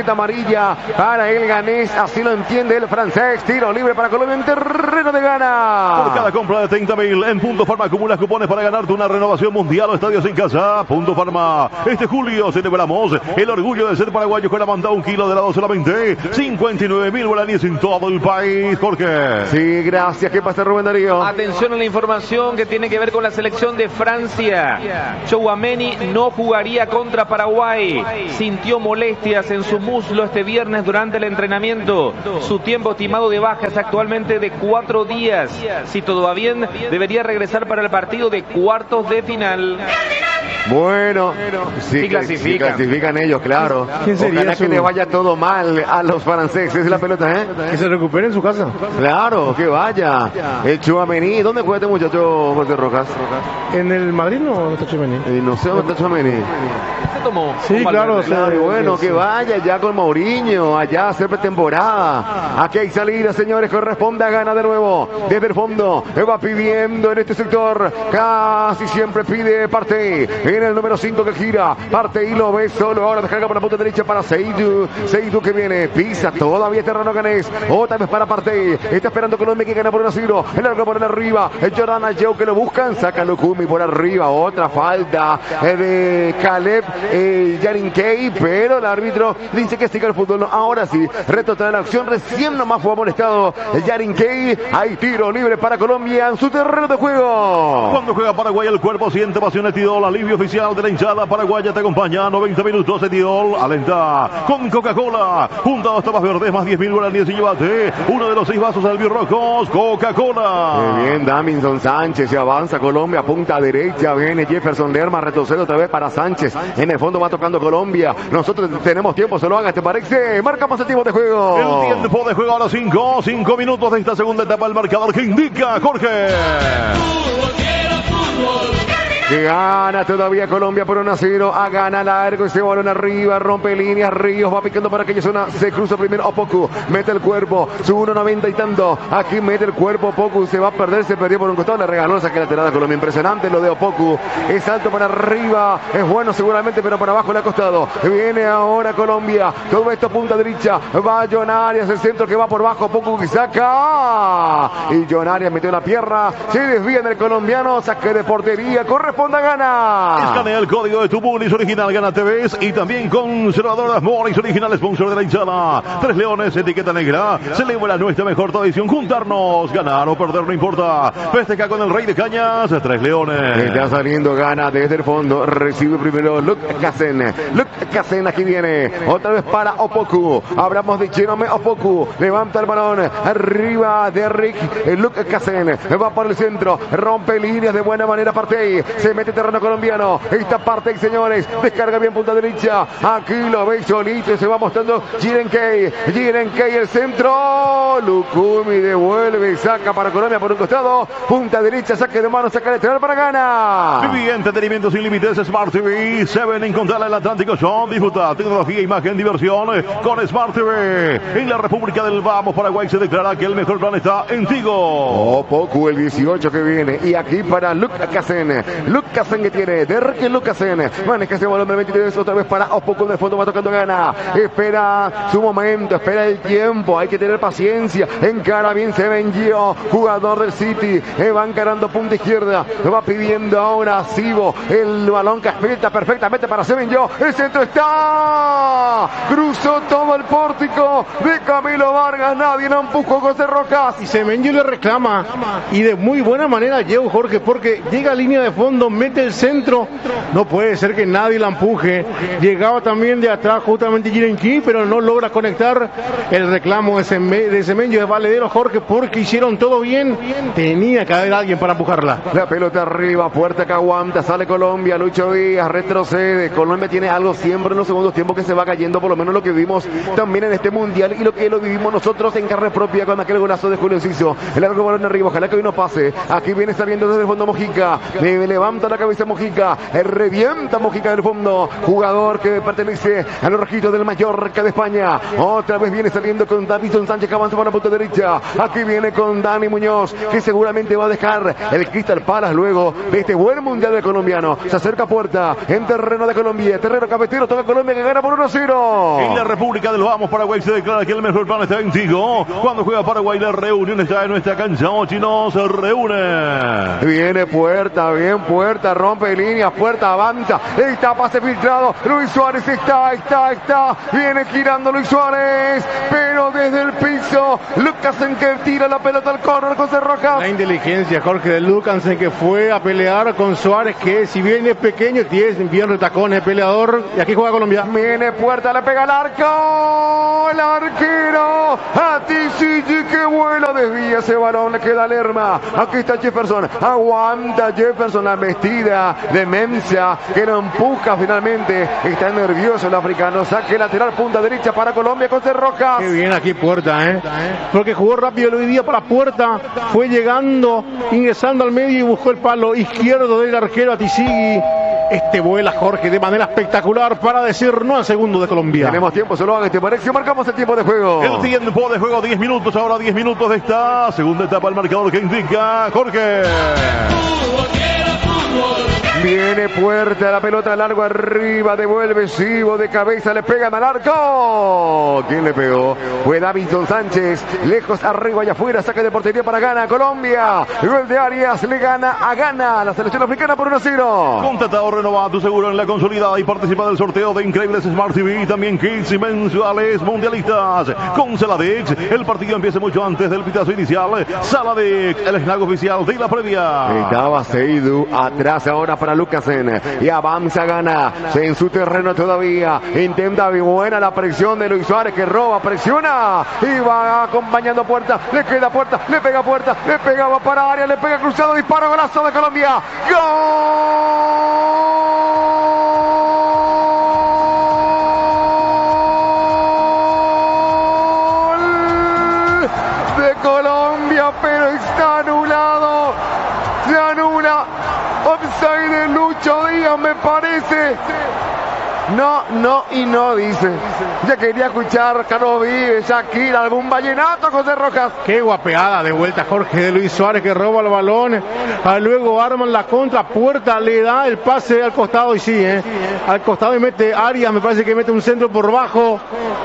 B: amarilla para el ganés, así lo entiende el francés. Tiro libre para Colombia en terreno de Ghana.
D: Por cada compra de treinta mil en Punto Farma acumulas cupones para ganarte una renovación mundial o estadios en casa. Punto Farma. Este julio celebramos el orgullo de ser paraguayos con la manda un kilo de helado solamente cincuenta y nueve mil guaraníes en todo el país. Jorge.
B: Sí, gracias. ¿Qué pasa, Rubén Darío?
A: Atención a la información que tiene que ver con la selección de Francia. Tchouaméni no jugaría contra Paraguay. Sintió molestias en su muslo este viernes durante el entrenamiento. Su tiempo estimado de baja es actualmente de cuatro días. Si todo va bien, debería regresar para el partido de cuartos de final.
B: Bueno, sí,
A: sí clasifican.
B: Sí clasifican ellos, claro.
C: ¿Quién sería
B: Ojalá
C: su...
B: que le vaya todo mal a los franceses la pelota, ¿eh?
C: Que se recupere en su casa.
B: Claro, que vaya. El Tchouaméni, ¿dónde juega este muchacho, José Rojas?
C: ¿En el Madrid no está Tchouaméni?
B: Eh, no sé dónde está Tchouaméni.
A: Se tomó.
C: Sí, claro,
B: Claro, y bueno, que vaya ya con Mourinho, allá a hacer pretemporada. Aquí hay salida, señores, corresponde a Ghana de nuevo. Desde el fondo, va pidiendo en este sector, casi siempre pide Partey. En el número cinco que gira, Partey lo ve solo, ahora descarga por la punta derecha para Seydou. Seydou que viene, pisa todavía terreno ganés. Otra vez para Partey, está esperando Colombia que gana por un asilo. El largo por el arriba, el Jordan Ayew que lo buscan, saca Lukumi por arriba. Otra falta de Caleb eh, Yarinkey, pero el árbitro dice que siga el fútbol. No, ahora sí, retrocede la acción, recién nomás fue amonestado el Yarinkey. Hay tiro libre para Colombia en su terreno de juego.
D: Cuando juega Paraguay el cuerpo siente pasión. Etidol, alivio oficial de la hinchada paraguaya, te acompaña noventa minutos. Etidol, alenta con Coca-Cola, junta dos tapas verdes más diez mil guaraníes y llévate uno de los seis vasos albirrojos Coca-Cola.
B: Muy bien, Davinson Sánchez, se avanza Colombia, punta derecha, viene Jefferson Lerma, retrocede otra vez para Sánchez. En el fondo va tocando Colombia. Nosotros tenemos tiempo, se lo haga, ¿te parece? Marca más el tiempo de juego.
D: El tiempo de juego ahora cinco, cinco minutos de esta segunda etapa. El marcador que indica Jorge.
E: Fútbol, quiero fútbol.
B: Que gana todavía Colombia por un a cero. A gana largo ese balón arriba. Rompe líneas. Ríos va picando para aquella zona. Se cruza primero Opoku. Mete el cuerpo. Su uno noventa y tanto. Aquí mete el cuerpo. Opoku se va a perder. Se perdió por un costado. Le regaló el saque lateral a Colombia. Impresionante lo de Opoku. Es alto para arriba. Es bueno seguramente, pero para abajo le ha costado. Viene ahora Colombia. Todo esto punta derecha. Va John Arias. El centro que va por bajo. Opoku que saca. Y John Arias metió la pierna. Se desvía en el colombiano. Saque de portería. Corre. Responda Gana.
D: Escanea el código de tu Moris original Gana T V y también conservadoras Moris original, sponsor de la hinchada. Tres Leones, etiqueta negra. Celebra nuestra mejor tradición. Juntarnos, ganar o perder no importa. Festeja con el Rey de Cañas. Tres Leones.
B: Está saliendo Gana desde el fondo. Recibe primero Luke Kassen. Luke Kassen aquí viene. Otra vez para Opoku. Hablamos de Jerome Opoku. Levanta el balón. Arriba de Rick. Luke Kassen. Va por el centro. Rompe líneas de buena manera. Partey. Se mete terreno colombiano. Esta Partey, señores. Descarga bien punta derecha. Aquí lo ve solito. Se va mostrando Jirenkey. Jirenkey el centro. Lukumi devuelve. Saca para Colombia por un costado. Punta derecha. Saque de mano. Saca lateral para Gana.
D: Viví entretenimiento sin límites. Smart T V. Seven en Contal, el Atlántico Show. Disfruta tecnología, imagen, diversión con Smart T V. En la República del Vamos, Paraguay, se declara que el mejor plan está en Tigo.
B: Opoku el dieciocho que viene. Y aquí para Luke Kassen. Luke Kassen que tiene. Derrick Luke Kassen. Maneja ese balón del veintitrés. Otra vez para Opoku de fondo. Va tocando Gana. Espera su momento. Espera el tiempo. Hay que tener paciencia. Encara bien Seven Gio. Jugador del City. Va encarando punta izquierda. Lo va pidiendo ahora Sibo. El balón que filtra perfectamente para Seven Gio. El centro está. Cruzó todo el pórtico de Camilo Vargas. Nadie lo empujó. José Rojas.
C: Y Semenyo le reclama. Y de muy buena manera Diego Jorge, porque llega a línea de fondo, mete el centro. No puede ser que nadie la empuje. Llegaba también de atrás justamente Jirenkey, pero no logra conectar. El reclamo de Semenyo es valedero, Jorge, porque hicieron todo bien. Tenía que haber alguien para empujarla.
B: La pelota arriba, fuerte que aguanta, sale Colombia, Lucho Díaz, retrocede. Colombia tiene algo siempre en los segundos tiempos que se va cayendo, por lo menos lo que vimos también en este mundial y lo que lo vivimos nosotros en carne propia con aquel golazo de Julio Enciso. El largo balón arriba, ojalá que hoy no pase. Aquí viene saliendo desde el fondo Mojica. Le levanta levanta la cabeza Mojica, revienta Mojica del fondo, jugador que pertenece a los rojitos del Mallorca de España. Otra vez viene saliendo con Davison Sánchez que avanza por la punta derecha. Aquí viene con Dani Muñoz, que seguramente va a dejar el Crystal Palace luego de este buen mundial del colombiano. Se acerca a Puerta en terreno de Colombia, terreno cafetero, toca Colombia que gana por uno a cero.
D: En la República del Vamos, Paraguay se declara que el mejor plan está en Tigo. Cuando juega Paraguay, la reunión está en nuestra cancha. Ochino se reúne.
B: Viene Puerta, bien Puerta, rompe líneas, Puerta avanza, está pase filtrado, Luis Suárez está, está, está, viene girando Luis Suárez, pero desde el piso, Lucasen que tira la pelota al córner, José Rojas.
C: La inteligencia, Jorge, de Lucasen, que fue a pelear con Suárez, que si bien es pequeño, tiene bien retacones, peleador, y aquí juega Colombia.
B: Viene Puerta, le pega al arco, el arquero, a Tisigi que vuela, desvía ese balón, le queda Lerma, aquí está Jefferson, aguanta Jefferson, la vestida de Memcia, que lo empuja finalmente, está nervioso el africano, saque lateral, punta derecha para Colombia, José Rojas.
C: Qué bien aquí Puerta, ¿eh? Porque jugó rápido el hoy día para Puerta, fue llegando, ingresando al medio y buscó el palo izquierdo del arquero a Tisigi. Este vuela Jorge de manera espectacular para decir no al segundo de Colombia.
B: Tenemos tiempo, solo haga este parecio, marcamos el tiempo de juego.
D: El tiempo de juego, diez minutos, ahora diez minutos de esta segunda etapa, el marcador que indica Jorge.
E: Fútbol, quiero fútbol.
B: Viene Puerta, la pelota largo arriba, devuelve Sibo de cabeza, le pegan al arco. ¿Quién le pegó? Fue Davison Sánchez, lejos arriba y afuera, saque de portería para Gana, Colombia. Gol de Arias, le gana a Gana, la selección africana por uno a cero.
D: Contratado, renovado tu seguro en la consolidada y participa del sorteo de increíbles Smart T V y también kits y mensuales mundialistas. Con Saladex, el partido empieza mucho antes del pitazo inicial. Saladex, el snack oficial de la previa.
B: Estaba Seidu atrás ahora para Lucasen y avanza Gana en su terreno todavía, intenta buena la presión de Luis Suárez que roba, presiona y va acompañando Puerta, le queda Puerta, le pega Puerta, le pegaba para área, le pega cruzado, disparo, golazo de Colombia, gol de Colombia, pero está anulado, se anula. Offside de Lucho Díaz, me parece. No, no y no, dice. Ya quería escuchar Carlos Vives, Shakira, algún vallenato, José Rojas.
C: Qué guapeada de vuelta Jorge de Luis Suárez que roba el balón. Ah, luego arman la contra, Puerta le da el pase al costado y sí, eh, al costado y mete Arias, me parece que mete un centro por bajo.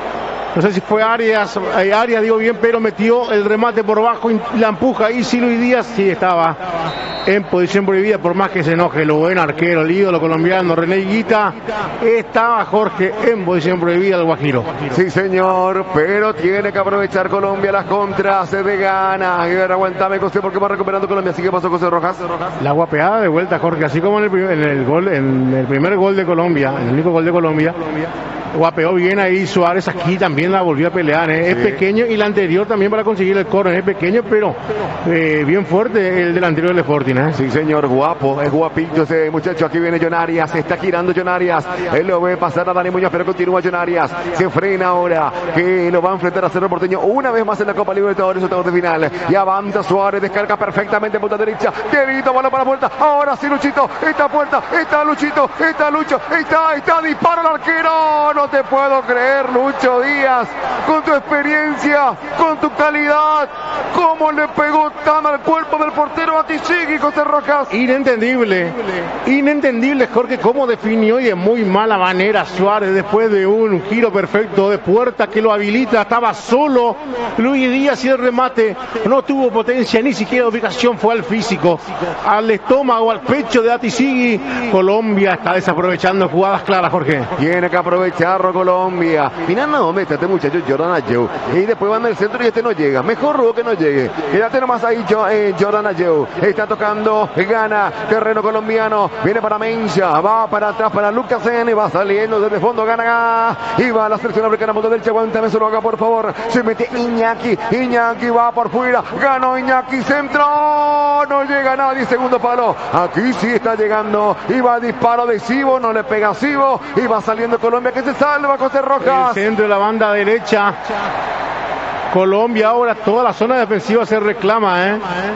C: No sé si fue Arias, eh, Arias digo bien, pero metió el remate por bajo y la empuja ahí. Sí, Luis Díaz sí estaba en posición prohibida, por más que se enoje lo buen arquero, el ídolo colombiano René Higuita, estaba Jorge en posición prohibida el Guajiro.
B: Sí señor, pero tiene que aprovechar Colombia las contras de Gana. Y ver, aguantame José porque va recuperando Colombia. Así que pasó José Rojas.
C: La guapeada de vuelta Jorge, así como en el, primer, en el gol, en el primer gol de Colombia, en el único gol de Colombia. Guapeó bien ahí Suárez, aquí también la volvió a pelear, ¿eh? Sí. Es pequeño y la anterior también para conseguir el córner, es pequeño pero eh, bien fuerte el delantero del Sporting, ¿eh?
B: Sí señor, guapo, es guapito ese muchacho. Aquí viene John Arias, está girando John Arias, él lo ve pasar a Dani Muñoz pero continúa John Arias, se frena ahora, que lo va a enfrentar a Cerro Porteño una vez más en la Copa Libertadores, octavos de final, y avanza Suárez, descarga perfectamente punta derecha, Querido, balón para Puerta, ahora sí Luchito, está Puerta, está Luchito, está Lucho, está, está, disparo al arquero. No te puedo creer, Lucho Díaz, con tu experiencia, con tu calidad, cómo le pegó tan al cuerpo del portero a Tisigi, José Rojas.
C: Inentendible, inentendible, Jorge, cómo definió y de muy mala manera Suárez después de un giro perfecto de Puerta que lo habilita, estaba solo Luis Díaz y el remate no tuvo potencia, ni siquiera ubicación, fue al físico, al estómago, al pecho de Tisigi. Colombia está desaprovechando jugadas claras, Jorge.
B: Tiene que aprovechar Colombia. Mira, no, mete este muchacho Jordan Ayew. Y después van al centro y este no llega. Mejor Rubo que no llegue. Quédate nomás ahí, eh, Jordan Ayew. Está tocando, gana terreno colombiano. Viene para Mencha. Va para atrás para Lucasen. Y va saliendo desde el fondo. Gana. Y va a la selección africana. Punto derecha. Aguántame, se lo haga por favor. Se mete Iñaki. Iñaki va por fuera. Ganó Iñaki. Centro. No llega nadie. Segundo palo. Aquí sí está llegando. Y va disparo de Sibo. No le pega a Sibo. Y va saliendo Colombia que se salva José Rojas.
C: El centro de la banda derecha. Colombia ahora toda la zona defensiva se reclama, ¿eh?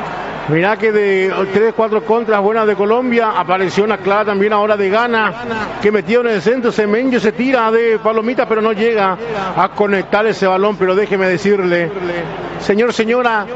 C: Mirá que de tres, cuatro contras buenas de Colombia, apareció una clara también ahora de Ghana, que metió en el centro. Semenyo se tira de palomita, pero no llega a conectar ese balón. Pero déjeme decirle, señor, señora,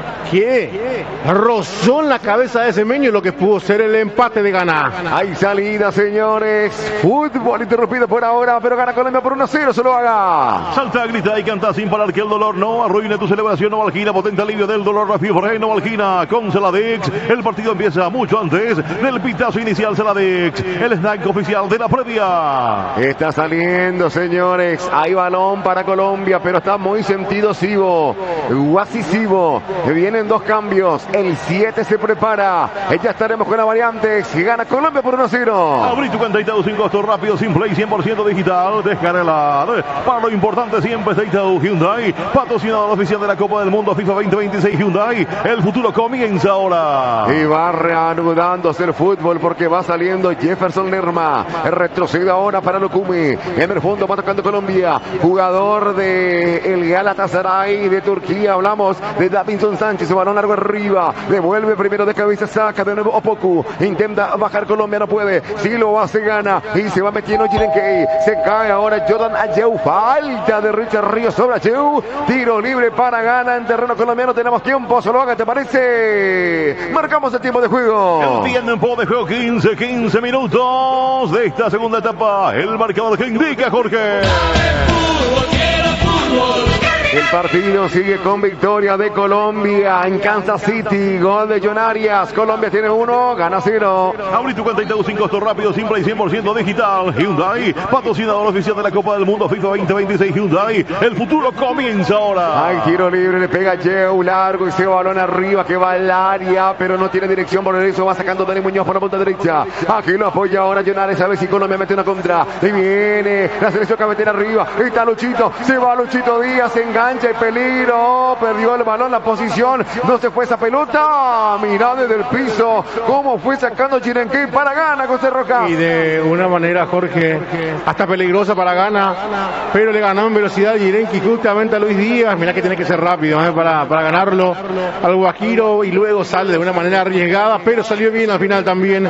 C: que rozó en la cabeza de Semenyo lo que pudo ser el empate de Ghana.
B: Hay salida, señores. Fútbol interrumpido por ahora, pero gana Colombia por uno a cero, se lo haga.
D: Salta, grita y canta sin parar que el dolor no arruine tu celebración. Novalgina, potente alivio del dolor, la fiebre. Novalgina con Celadex. El partido empieza mucho antes del pitazo inicial. Celadex, el snack oficial de la previa.
B: Está saliendo, señores. Hay balón para Colombia, pero está muy sentido Sibo. Guasi Sibo. Vienen dos cambios. El siete se prepara. Ya estaremos con las variantes. Gana Colombia por uno a cero.
D: Abrí tu cuenta Itaú sin costo, rápido, simple y cien por ciento digital. Descarga para lo importante siempre está Itaú. Hyundai, patrocinador oficial de la Copa del Mundo FIFA veinte veintiséis. Hyundai, el futuro comienza ahora.
B: Y va reanudándose el fútbol porque va saliendo Jefferson Lerma. Retrocede ahora para Lukumi. En el fondo va tocando Colombia. Jugador de el Galatasaray de Turquía. Hablamos de Davinson Sánchez. Su balón largo arriba. Devuelve primero de cabeza. Saca de nuevo Opoku. Intenta bajar Colombia. No puede. Si lo hace, gana. Y se va metiendo Jirenkei. Se cae ahora Jordan Ayew. Falta de Richard Ríos sobre Ayew. Tiro libre para Ghana en terreno colombiano. Tenemos tiempo. Solo haga, ¿te parece? Marcamos el tiempo de juego.
D: El tiempo de juego, quince, quince minutos de esta segunda etapa. El marcador que indica Jorge.
E: Fútbol, quiero fútbol.
B: El partido sigue con victoria de Colombia en Kansas City. Gol de John Arias. Colombia tiene uno, gana cero.
D: Abrí tu cuenta Itaú sin costo, rápido, simple y cien por ciento digital. Hyundai, patrocinador oficial de la Copa del Mundo FIFA veinte veintiséis. Hyundai, el futuro comienza ahora.
B: Hay tiro libre, le pega Yeu, largo y se balón arriba que va al área, pero no tiene dirección, por eso va sacando Dani Muñoz por la punta derecha. Aquí lo apoya ahora John Arias, a ver si Colombia mete una contra. Y viene la selección cabetera arriba. Ahí está Luchito, se va Luchito Díaz, se engancha y peligro. Perdió el balón, la posición. No se fue esa pelota. Mirá desde el piso cómo fue sacando Jirenkei para Ghana, José Roca.
C: Y de una manera, Jorge, hasta peligrosa para Ghana, pero le ganó en velocidad Jirenkei justamente a Luis Díaz. Mirá que tiene que ser rápido ¿eh? para, para ganarlo al Guajiro, y luego sale de una manera arriesgada, pero salió bien al final también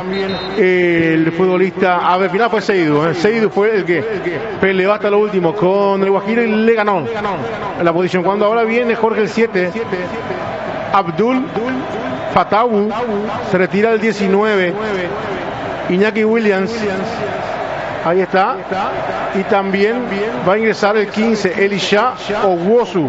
C: eh, el futbolista. A ver, al final fue Seidu. ¿eh? Seidu fue el que peleó hasta lo último con el Guajiro y le ganó la posición. Cuando ahora viene Jorge el siete, Abdul Fatawu se retira el diecinueve. Iñaki Williams, ahí está, y también va a ingresar el quince, Elisha Owusu.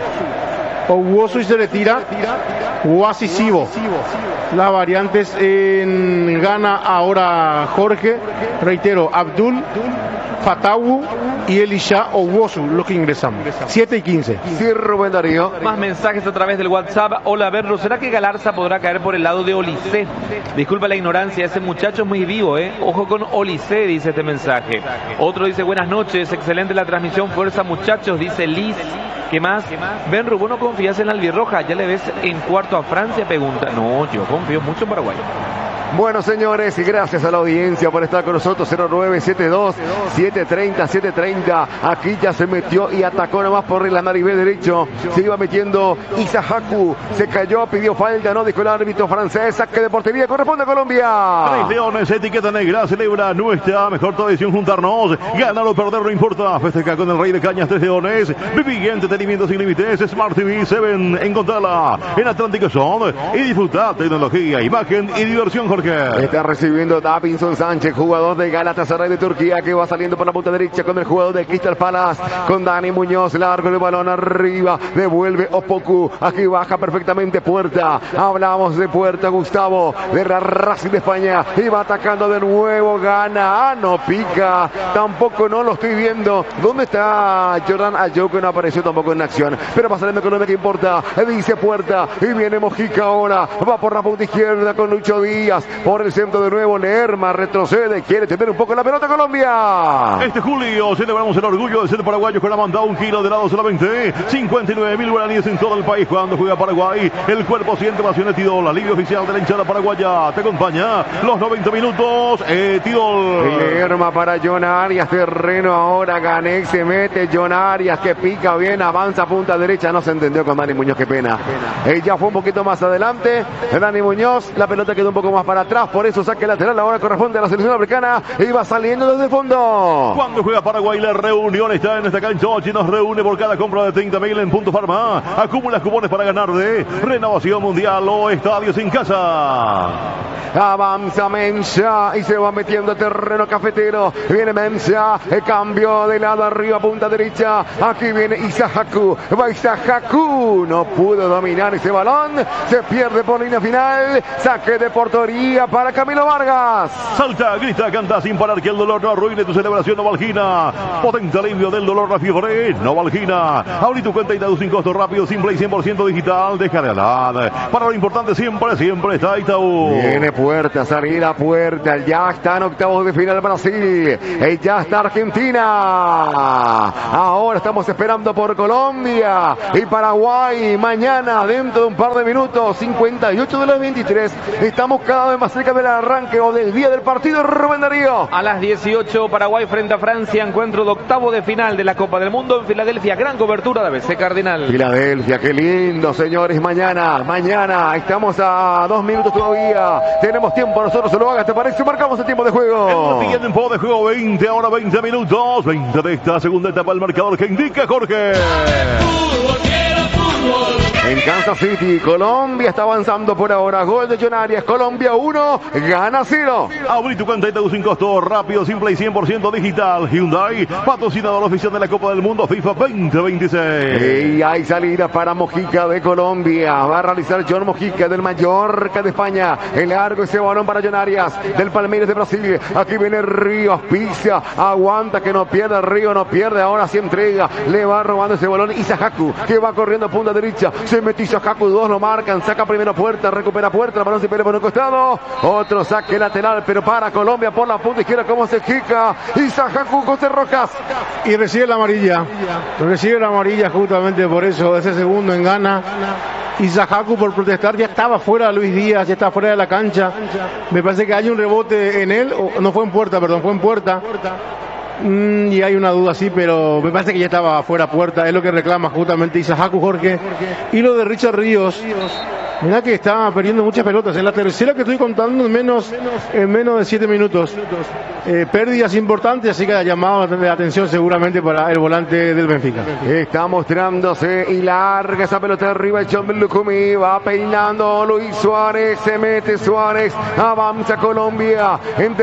C: Owusu y se retira Guasi Sibo. Las variantes en Ghana ahora, Jorge, reitero, Abdul Fatawu y Elisha Owusu, lo que ingresan. siete y quince.
B: Sí, Rubén Darío.
A: Más mensajes a través del WhatsApp. Hola, Berro, ¿será que Galarza podrá caer por el lado de Olise? Disculpa la ignorancia, ese muchacho es muy vivo, ¿eh? Ojo con Olise, dice este mensaje. Otro dice, buenas noches, excelente la transmisión, fuerza muchachos, dice Liz. ¿Qué más? Benru, ¿vos no confías en la albirroja? ¿Ya le ves en cuarto a Francia? Pregunta. No, yo confío mucho en Paraguay.
B: Bueno, señores, y gracias a la audiencia por estar con nosotros. Cero nueve siete dos, siete tres cero, siete tres cero. Aquí ya se metió y atacó nomás por el Naribé derecho. Se iba metiendo Isahaku. Se cayó, pidió falta, no dijo el árbitro francés. Saque de portería, corresponde a Colombia.
D: Tres Leones, etiqueta negra, celebra nuestra mejor tradición juntarnos. Ganar o perder no importa. Festeja con el Rey de Cañas, Tres Leones. Viví entretenimiento sin límites. Smart T V siete. Encontrala en Atlántico Sound y disfruta tecnología, imagen y diversión, Jorge.
B: Está recibiendo Davinson Sánchez, jugador de Galatasaray de Turquía, que va saliendo por la punta derecha con el jugador de Crystal Palace, con Dani Muñoz, largo de balón arriba, devuelve Opoku, aquí baja perfectamente Puerta. Hablamos de Puerta, Gustavo, de la Racing de España, y va atacando de nuevo, gana, ah, no pica, tampoco no lo estoy viendo. ¿Dónde está Jordan Ayew, que no apareció tampoco en acción? Pero va saliendo Colombia, que importa, dice Puerta, y viene Mojica ahora, va por la punta izquierda con Lucho Díaz. por el centro de nuevo. Lerma retrocede, quiere tener un poco la pelota Colombia.
D: Este julio celebramos el orgullo de ser paraguayos con la mandado un kilo de helado solamente cincuenta y nueve mil guaraníes en todo el país. Cuando juega Paraguay, el cuerpo siente pasión. Etidol, alivio oficial de la hinchada paraguaya, te acompaña los noventa minutos. Etidol.
B: Lerma para John Arias, terreno ahora. Ganex se mete, John Arias que pica bien, avanza punta derecha. No se entendió con Dani Muñoz, qué pena. Ella fue un poquito más adelante. Dani Muñoz, la pelota quedó un poco más para atrás, por eso saque lateral ahora corresponde a la selección africana y va saliendo desde el fondo.
D: Cuando juega Paraguay, la reunión está en esta cancha. Ochi nos reúne por cada compra de treinta mil en Punto Farma. Acumula cupones para ganar de Renovación Mundial o Estadios en Casa.
B: Avanza Mensa y se va metiendo a terreno cafetero. Viene Mensa, el cambio de lado arriba, punta derecha. Aquí viene Isahaku. Va Isahaku. No pudo dominar ese balón. Se pierde por línea final. Saque de portería para Camilo Vargas.
D: Salta, grita, canta sin parar que el dolor no arruine tu celebración. Novalgina. Potente alivio del dolor, la fiebre. Novalgina. Abrí tu cuenta Itaú sin costo, rápido, simple y cien por ciento digital. Descarga. Para lo importante siempre, siempre está Itaú.
B: Viene Puerta, salida Puerta. Ya está en octavos de final Brasil. Y ya está Argentina. Ahora estamos esperando por Colombia y Paraguay. Mañana, dentro de un par de minutos, cincuenta y ocho de los veintitrés. Estamos cada vez más cerca del arranque o del día del partido. Rubén Darío.
A: A las dieciocho, Paraguay frente a Francia. Encuentro de octavo de final de la Copa del Mundo en Filadelfia. Gran cobertura de A B C Cardenal.
B: Filadelfia, qué lindo, señores. Mañana, mañana. Estamos a dos minutos todavía. Tenemos tiempo, nosotros se lo haga, ¿te parece? Marcamos el tiempo de juego.
D: El tiempo de juego, veinte, ahora veinte minutos. veinte de esta segunda etapa, el marcador que indica Jorge.
E: Fútbol, quiero fútbol.
B: En Kansas City, Colombia está avanzando por ahora. Gol de John Arias. Colombia uno, gana cero.
D: Abrí tu cuenta Itaú sin costo, rápido, simple y cien por ciento digital. Hyundai, patrocinador oficial de la Copa del Mundo FIFA veinte veintiséis.
B: Y hay salida para Mojica de Colombia. Va a realizar John Mojica del Mallorca de España. El largo ese balón para John Arias del Palmeiras de Brasil. Aquí viene Ríos, pisa, aguanta que no pierde. Río no pierde, ahora sí entrega. Le va robando ese balón Isahaku, que va corriendo a punta derecha. Se mete Isahaku, dos lo marcan. Saca primero Puerta, recupera Puerta. El balón se pierde por un costado. Otro saque lateral, pero para Colombia por la punta izquierda. Como se jica Isahaku, José Rojas.
C: Y recibe la amarilla. Recibe la amarilla justamente por eso. Ese segundo en gana. Isahaku por protestar ya estaba fuera Luis Díaz, ya estaba fuera de la cancha. Me parece que hay un rebote en él. O, no fue en Puerta, perdón, fue en Puerta. Mm, y hay una duda, sí, pero me parece que ya estaba fuera Puerta. Es lo que reclama justamente Isahaku, Jorge. Y lo de Richard Ríos. Mirá que está perdiendo muchas pelotas. Es la tercera que estoy contando en menos, en menos de siete minutos. Eh, pérdidas importantes, así que ha llamado la atención seguramente para el volante del Benfica.
B: Está mostrándose y larga esa pelota arriba. El John Lucumi va peinando Luis Suárez. Se mete Suárez. Avanza Colombia en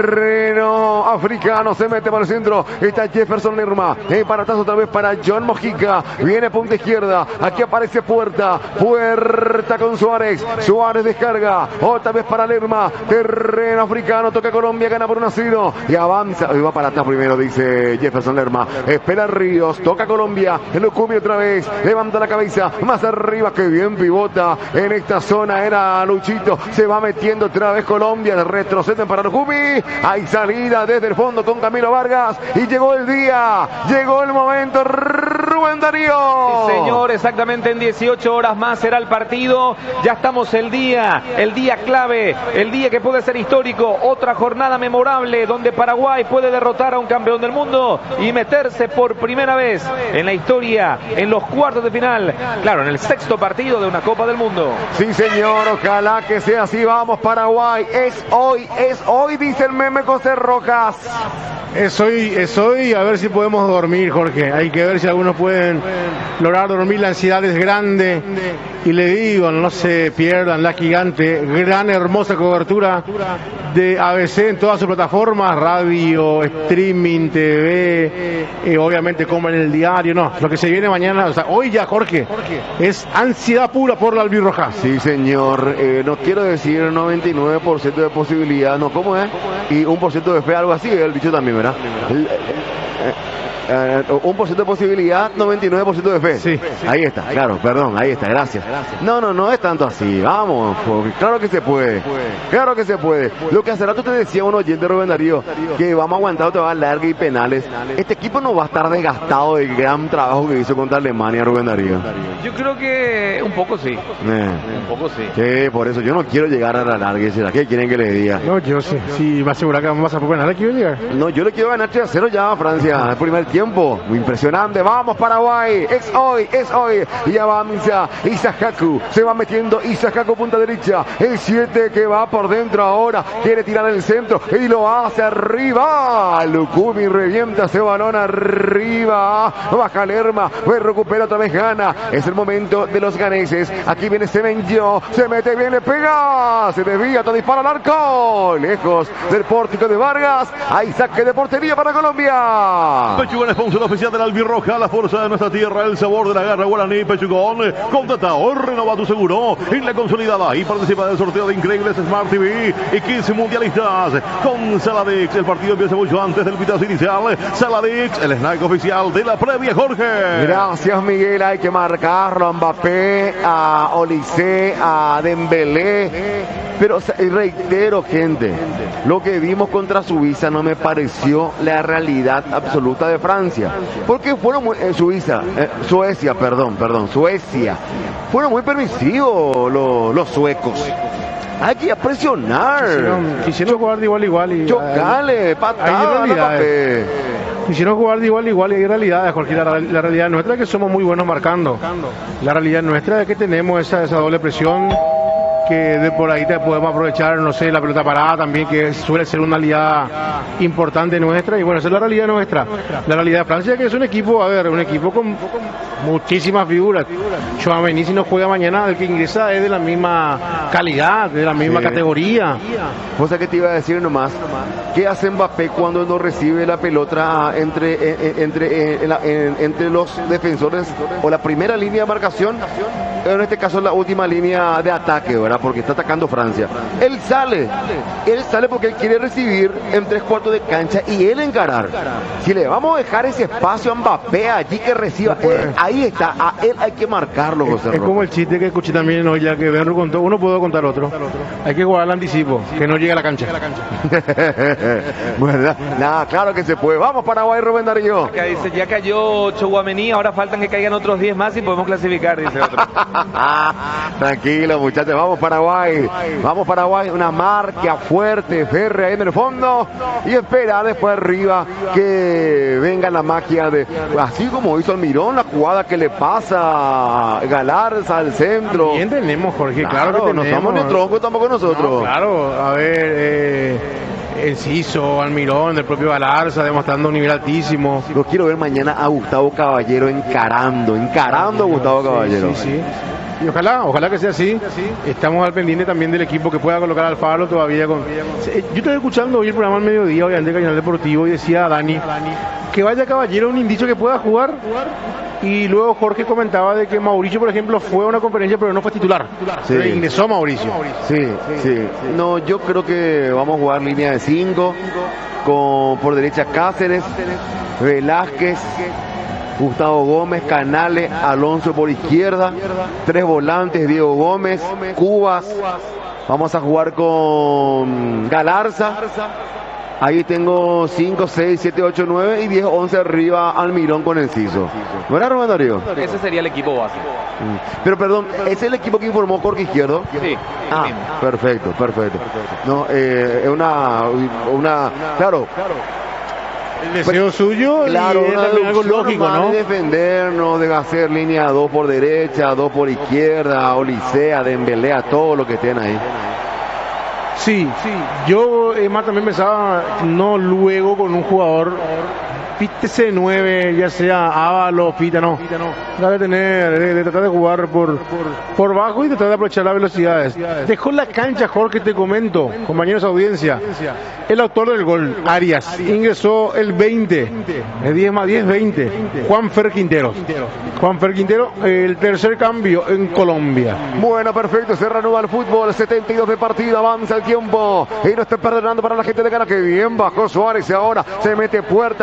B: terreno africano. Se mete para el centro. Está Jefferson Lerma. El paratazo otra vez para John Mojica. Viene punta izquierda. Aquí aparece Puerta. Puerta con Suárez. Suárez descarga. Otra vez para Lerma. Terreno africano. Toca Colombia. Gana por un asilo. Y avanza. Y va para atrás primero, dice Jefferson Lerma. Espera Ríos. Toca Colombia. Lo cubre otra vez. Levanta la cabeza. Más arriba. Que bien pivota. En esta zona era Luchito. Se va metiendo otra vez Colombia. Retroceden para Lucumi. Hay salida desde el fondo con Camilo Vargas. Y llegó el día. Llegó el momento. Rubén Darío.
A: Sí, señor, exactamente en dieciocho horas más será el partido. Ya estamos el día, el día clave, el día que puede ser histórico. Otra jornada memorable donde Paraguay puede derrotar a un campeón del mundo y meterse por primera vez en la historia en los cuartos de final. Claro, en el sexto partido de una Copa del Mundo.
B: Sí, señor, ojalá que sea así. Vamos, Paraguay. Es hoy, es hoy, dice el meme José Rojas.
C: Es hoy, es hoy, a ver si podemos dormir, Jorge. Hay que ver si algunos pueden lograr dormir. La ansiedad es grande. Y le digo, no se pierdan la gigante, gran, hermosa cobertura de A B C en todas sus plataformas, radio, streaming, T V, eh, obviamente como en el diario. No, lo que se viene mañana, o sea, hoy ya, Jorge, es ansiedad pura por la albirroja.
B: Sí, señor, eh, no quiero decir noventa y nueve por ciento de posibilidad, no, ¿cómo es? Y un por ciento de fe, algo así, el dicho también, ¿verdad? El, eh, eh, un por ciento de posibilidad, noventa y nueve por ciento de fe.
C: Sí.
B: Ahí está, claro, perdón, ahí está, gracias. No, no, no es tanto así, vamos, porque claro que se puede, claro que se puede. Lo que hace rato te decía un oyente, Rubén Darío, que vamos a aguantar otra vez larga y penales. Este equipo no va a estar desgastado del gran trabajo que hizo contra Alemania, Rubén Darío.
A: Yo creo que un poco sí.
B: Eh.
A: Un poco sí.
B: Sí, por eso yo no quiero llegar a la larga. ¿Qué quieren que les diga?
C: No, yo sí. Si va a asegurar que vamos a pasar por penal, quiero llegar.
B: No, yo le quiero ganar tres a cero ya a Francia. El primer tiempo. Muy impresionante. Vamos, Paraguay. Es hoy, es hoy. Y ya va Misa. Isakaku. Se va metiendo Isakaku punta derecha. El siete que va por dentro ahora. Quiere tirar el centro. Y lo hace arriba. Lukumi revienta ese balón arriba. Baja Lerma. Recupera otra vez Gana. Es el momento de los ganeses. Aquí viene Semenyo. Se mete bien, le pega. Se desvía. Todo dispara al arco. Lejos del pórtico de Vargas. Hay saque de portería para Colombia.
D: Pechugón, sponsor oficial de la Albirroja, la fuerza de nuestra tierra, el sabor de la garra guaraní. Pechugón, contrata o renova tu seguro en la consolidada y participa del sorteo de increíbles Smart T V y quince mundialistas. Con Saladix, el partido empieza mucho antes del pitazo inicial. Saladix, el snack oficial de la previa, Jorge.
B: Gracias, Miguel. Hay que marcarlo a Mbappé, a Olise, a Dembélé. Pero reitero, gente, lo que vimos contra Suiza no me pareció la realidad absoluta de Francia. Porque fueron muy, eh, Suiza, eh, Suecia, perdón, perdón, Suecia. Fueron muy permisivos los, los suecos. Hay que presionar.
C: Quisieron, quisieron jugar de igual a igual. Y,
B: Chocale, patada, Mbappé.
C: Quisieron jugar de igual a igual y hay realidades, Jorge. La, la realidad nuestra es que somos muy buenos marcando. La realidad nuestra es que tenemos esa, esa doble presión, que de por ahí te podemos aprovechar, no sé, la pelota parada también, que suele ser una aliada importante nuestra. Y bueno, esa es la realidad nuestra. La realidad de Francia, que es un equipo, a ver, un equipo con muchísimas figuras. Tchouaméni, si no juega mañana, el que ingresa es de la misma calidad, de la misma sí. categoría.
B: O sea, que te iba a decir nomás, ¿qué hace Mbappé cuando no recibe la pelota entre, entre, entre, entre los defensores o la primera línea de marcación? En este caso la última línea de ataque, ¿verdad? Porque está atacando Francia. Él sale, él sale porque él quiere recibir en tres cuartos de cancha y él encarar. Si le vamos a dejar ese espacio a Mbappé allí que reciba, no él, ahí está, a él hay que marcarlo, José
C: Es, es como el chiste que escuché también hoy, ya que Benro contó, uno puedo contar otro. Hay que jugar al anticipo, que no llegue a la cancha.
B: ¿Verdad? Nada, claro que se puede. Vamos, Paraguay, Rubén Darío.
A: Acá dice, ya cayó Tchouaméni, ahora faltan que caigan otros diez más y podemos clasificar, dice otro.
B: Tranquilo, muchachos, vamos Paraguay, vamos Paraguay, una marca fuerte, férrea ahí en el fondo y espera después arriba que venga la magia de, así como hizo Almirón, la jugada que le pasa a Galarza al centro.
C: También tenemos, Jorge, claro, claro que tenemos.
B: No somos ni tronco tampoco nosotros.
C: No, claro, a ver, eh, Enciso, Almirón, el propio Galarza demostrando un nivel altísimo.
B: Yo quiero ver mañana a Gustavo Caballero encarando, encarando a Gustavo
C: sí,
B: Caballero.
C: Sí, sí. Y ojalá, ojalá que sea así. Estamos al pendiente también del equipo que pueda colocar al Faro todavía con. Yo estaba escuchando hoy el programa al mediodía, obviamente, de Canal Deportivo, y decía a Dani que vaya Caballero, un indicio que pueda jugar. Y luego Jorge comentaba de que Mauricio, por ejemplo, fue a una conferencia pero no fue titular.
B: Sí.
C: Pero ingresó Mauricio.
B: Sí, sí. No, yo creo que vamos a jugar línea de cinco con por derecha Cáceres, Velázquez, Gustavo Gómez, Canales, Alonso por izquierda, tres volantes, Diego Gómez, Cubas. Vamos a jugar con Galarza. Ahí tengo cinco, seis, siete, ocho, nueve y diez, once arriba Almirón con Enciso. ¿No era, Rubén Darío?
A: Ese sería el equipo básico.
B: Pero perdón, ¿es el equipo que informó Jorge Izquierdo?
A: Sí.
B: Ah, perfecto, perfecto. No, eh, es una, una, claro.
C: El deseo pues, suyo
B: claro,
C: y es también algo lógico, ¿no?
B: De defendernos, de hacer línea dos por derecha, dos por izquierda, Olisea, Dembélé, a todo lo que estén ahí.
C: Sí, sí. Yo eh, más también pensaba, no luego con un jugador Pite C nueve, ya sea Ávalo, Pita, no. Trata de tener, de, de tratar de jugar por, por, por bajo y tratar de aprovechar las velocidades. Dejó la cancha, Jorge, te comento, compañeros de audiencia. El autor del gol, Arias, ingresó el veinte, el diez más diez, veinte. Juanfer Quintero. Juanfer Quintero, el tercer cambio en Colombia.
B: Bueno, perfecto, se reanuda el fútbol, setenta y dos de partido, avanza el tiempo y no está perdonando para la gente de Gana, que bien bajó Suárez y ahora se mete Puerta, avanza Futuro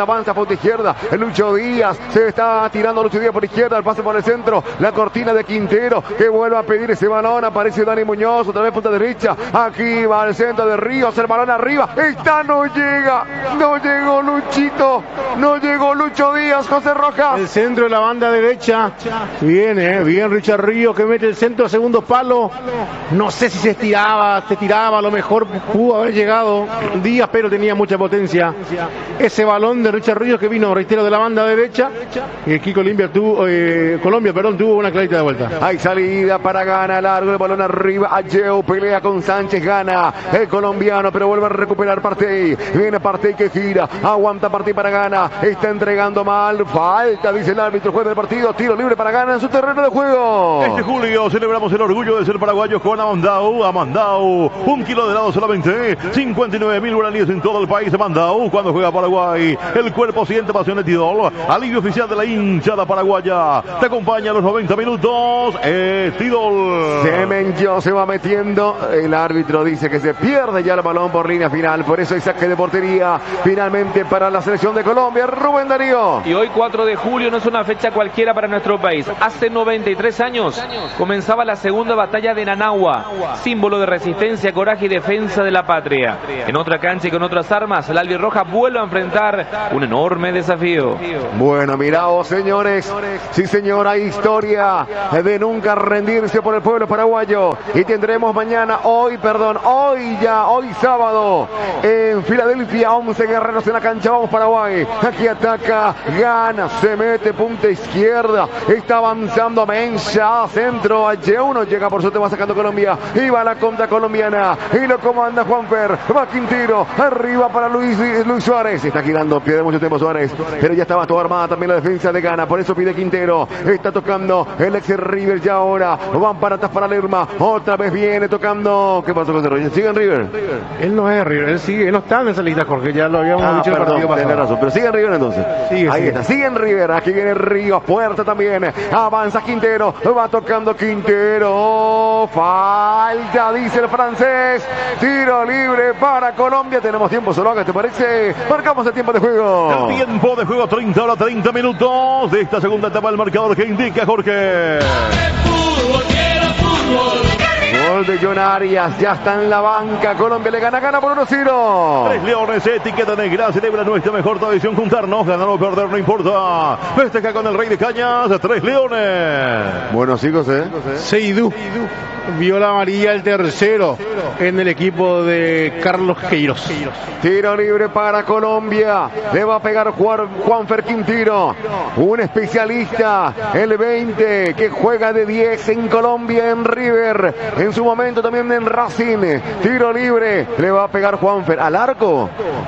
B: punta izquierda. Lucho Díaz, se está tirando Lucho Díaz por izquierda, el pase por el centro, la cortina de Quintero, que vuelve a pedir ese balón, aparece Dani Muñoz, otra vez punta derecha, aquí va al centro de Ríos, el balón arriba, esta no llega, no llegó Luchito, no llegó Lucho Díaz, José Rojas.
C: El centro de la banda derecha, bien, eh, bien Richard Ríos, que mete el centro, segundo palo, no sé si se estiraba, se tiraba, a lo mejor pudo haber llegado Díaz, pero tenía mucha potencia, ese balón de Richard Ríos que vino, reitero, de la banda derecha, y aquí Colombia tuvo, eh, Colombia, perdón, tuvo una clarita de vuelta.
B: Hay salida para Gana, largo el balón arriba, Ageu pelea con Sánchez, gana el colombiano, pero vuelve a recuperar Partey, viene Partey que gira, aguanta Partey para Gana, está entregando mal, falta, dice el árbitro, juez del partido, tiro libre para Gana en su terreno de juego.
D: Este julio celebramos el orgullo de ser paraguayos con Amandau, Amandau, un kilo de helado solamente, cincuenta y nueve mil guaraníes en todo el país. Amandau, cuando juega Paraguay, el cuerpo siente pasión de Tidol, alivio oficial de la hinchada paraguaya, te acompaña a los noventa minutos, es Tidol.
B: Semenyo se va metiendo, el árbitro dice que se pierde ya el balón por línea final, por eso hay saque de portería, finalmente para la selección de Colombia, Rubén Darío.
A: Y hoy cuatro de julio no es una fecha cualquiera para nuestro país. Hace noventa y tres años comenzaba la segunda batalla de Nanagua, símbolo de resistencia, coraje y defensa de la patria. En otra cancha y con otras armas, la albirroja vuelve a enfrentar un enorme desafío.
B: Bueno, miraos, señores, sí señor, hay historia de nunca rendirse por el pueblo paraguayo, y tendremos mañana, hoy, perdón, hoy ya, hoy sábado, en Filadelfia, once guerreros en la cancha, vamos Paraguay, aquí ataca, Gana, se mete, punta izquierda, está avanzando Mencha, centro, Ageu no llega, por suerte va sacando Colombia, y va la contra colombiana, y lo comanda Juanfer, va Quintero, arriba para Luis, Luis Suárez, está girando, pierde mucho tiempo Suárez, pero ya estaba toda armada también la defensa de Gana, por eso pide Quintero, está tocando el ex River ya ahora, van para atrás para Lerma, otra vez viene tocando, ¿qué pasó con Roger? ¿Sigue en River?
C: Él no es River, él sigue, él no está en esa lista, Jorge, ya lo habíamos
B: Ah,
C: dicho en el
B: perdón,
C: partido
B: tiene
C: pasado.
B: razón, pero sigue en River entonces.
C: Sigue,
B: Ahí
C: sigue.
B: está, sigue en River, aquí viene Ríos, puerta también, avanza Quintero, va tocando Quintero, falta, dice el francés, tiro libre para Colombia, tenemos tiempo, Sologa, ¿te parece? Marcamos el tiempo de juego.
D: El tiempo de juego, treinta horas, treinta minutos de esta segunda etapa del marcador que indica Jorge.
E: Fútbol, quiero fútbol.
B: Gol de John Arias, ya está en la banca, Colombia le gana, gana por uno cero.
D: Tres Leones, etiqueta negra, celebra nuestra mejor tradición juntarnos, ganar o perder no importa. Festeja con el Rey de Cañas, Tres Leones.
B: Buenos hijos, ¿eh?
C: Seidú vio la amarilla, el tercero en el equipo de Carlos Queiroz.
B: Tiro libre para Colombia. Le va a pegar Juan, Juanfer Quintero. Un especialista, el veinte, que juega de diez en Colombia, en River. En su momento también en Racing. Tiro libre. Le va a pegar Juanfer al arco.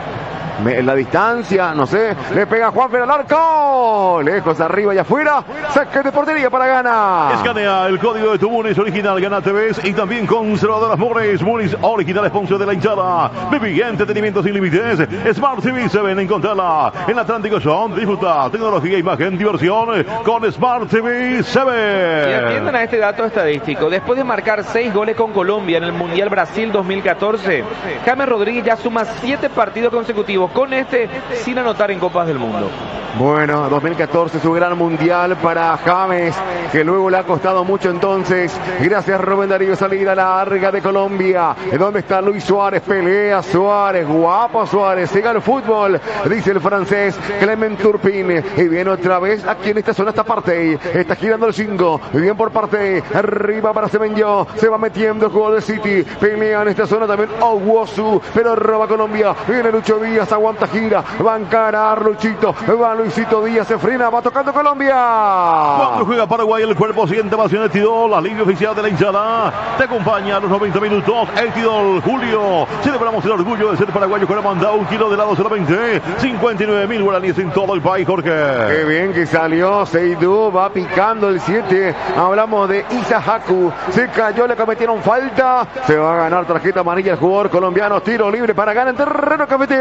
B: En la distancia, no sé, le pega Juanfer al arco, lejos, arriba y afuera, saque de portería para Gana.
D: Escanea el código de tu Munis original, Gana T V y también conservadoras Munis, Munis original, sponsor de la hinchada. Viví entretenimiento sin límites, Smart T V se ven, encontrarla en Atlántico Sound, disfruta tecnología, imagen, diversión con Smart T V se
A: Y
D: ve.
A: atiendan a este dato estadístico. Después de marcar seis goles con Colombia en el Mundial Brasil dos mil catorce, James Rodríguez ya suma siete partidos consecutivos con este sin anotar en Copas del Mundo.
B: Bueno, dos mil catorce su gran mundial para James, que luego le ha costado mucho entonces. Gracias Rubén Darío, salida larga de Colombia. ¿Dónde está Luis Suárez? Pelea Suárez, guapo Suárez, siga el fútbol, dice el francés Clement Turpin. Y viene otra vez aquí en esta zona, está Partey, está girando el cinco, bien por Partey, arriba para Semenyo, se va metiendo el jugador de City, pelea en esta zona también Owusu, pero roba Colombia, viene Lucho Díaz, aguanta, gira, va a encarar Luchito, va Luisito Díaz, se frena, va tocando Colombia.
D: Cuando juega Paraguay, el cuerpo siente pasión de Tidol, alivio oficial de la hinchada. Te acompaña a los noventa minutos, el Tidol, Julio. Celebramos el orgullo de ser paraguayo con Amandau, un kilo de helado solamente, cincuenta y nueve mil guaraníes en todo el país, Jorge.
B: Qué bien que salió Seidú, va picando el siete. Hablamos de Isa Haku, se cayó, le cometieron falta. Se va a ganar tarjeta amarilla el jugador colombiano, tiro libre para ganar en terreno cafetero.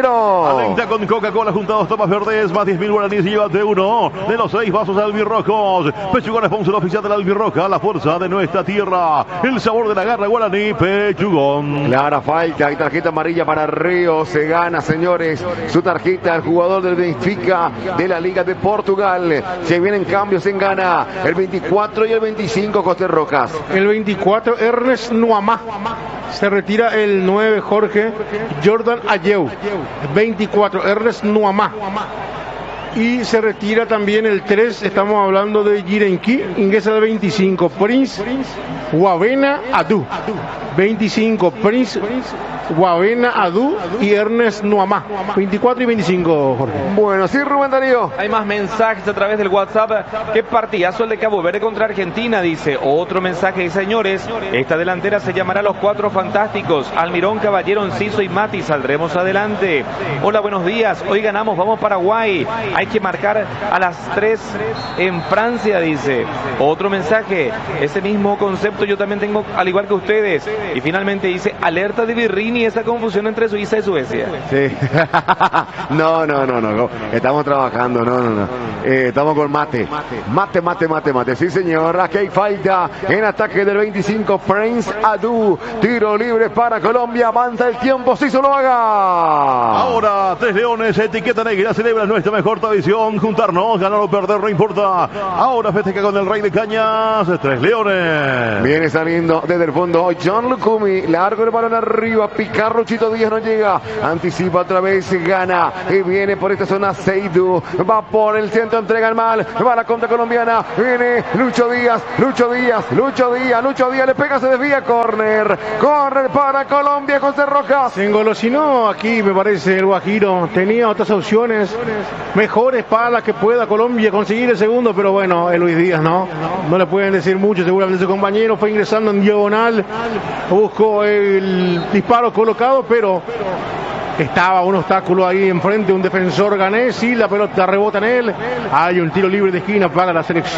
B: Darío.
D: Alenta con Coca-Cola juntados tomas verdes, más diez mil guaraníes y llévate uno de los seis vasos albirrojos. Pechugón sponsor oficial de la albirroja, la fuerza de nuestra tierra. El sabor de la garra guaraní, Pechugón.
B: Clara falta y tarjeta amarilla para Río. Se gana, señores, su tarjeta el jugador del Benfica de la Liga de Portugal. Se vienen cambios en Ghana. El veinticuatro y el veinticinco, Coste Rojas.
C: El veinticuatro, Ernest Nuamá. Se retira el nueve, Jorge Jordan Ayew. veinticuatro, Ernest Nuamá. Y se retira también el tres, estamos hablando de Jirenki, ingresa el veinticinco, Prince Wavena Adu. veinticinco, Prince Wavena Adu y Ernest Nuamá. veinticuatro y veinticinco, Jorge.
B: Bueno, sí, Rubén Darío.
A: Hay más mensajes a través del WhatsApp. Qué partidazo el de Cabo Verde contra Argentina, dice. Otro mensaje, señores. Esta delantera se llamará Los Cuatro Fantásticos. Almirón, Caballero, Enciso y Mati. Saldremos adelante. Hola, buenos días. Hoy ganamos, vamos Paraguay. Hay que marcar a las tres en Francia, dice. Otro mensaje. Ese mismo concepto yo también tengo, al igual que ustedes. Y finalmente dice, alerta de Birrini, esa confusión entre Suiza y Suecia.
B: Sí. no, no, no, no. Estamos trabajando, no, no, no. Eh, estamos con mate. Mate, mate, mate, mate. Sí, señor. Aquí hay falta en ataque del veinticinco, Prince Adu. Tiro libre para Colombia. Avanza el tiempo, sí, solo haga.
D: Ahora, Tres Leones, etiqueta negra, celebra nuestra mejor tradición. Juntarnos, ganar o perder, no importa. Ahora festeja con el Rey de Cañas, Tres Leones.
B: Viene saliendo desde el fondo John Lucumi. Largo el balón arriba. Picarro, Chito Díaz no llega. Anticipa otra vez, gana. Y viene por esta zona Seidu. Va por el centro, entrega el mal. Va la contra colombiana. Viene Lucho Díaz. Lucho Díaz. Lucho Díaz. Lucho Díaz le pega, se desvía. Corner. Corner para Colombia, José Rojas.
C: Se engolosinó aquí, me parece, el Guajiro. Tenía otras opciones mejores para la que pueda Colombia conseguir el segundo, pero bueno, es Luis Díaz, ¿no? No le pueden decir mucho, seguramente su compañero fue ingresando en diagonal, buscó el disparo colocado, pero estaba un obstáculo ahí enfrente, un defensor ganés y la pelota rebota en él. Hay un tiro libre de esquina para la selección.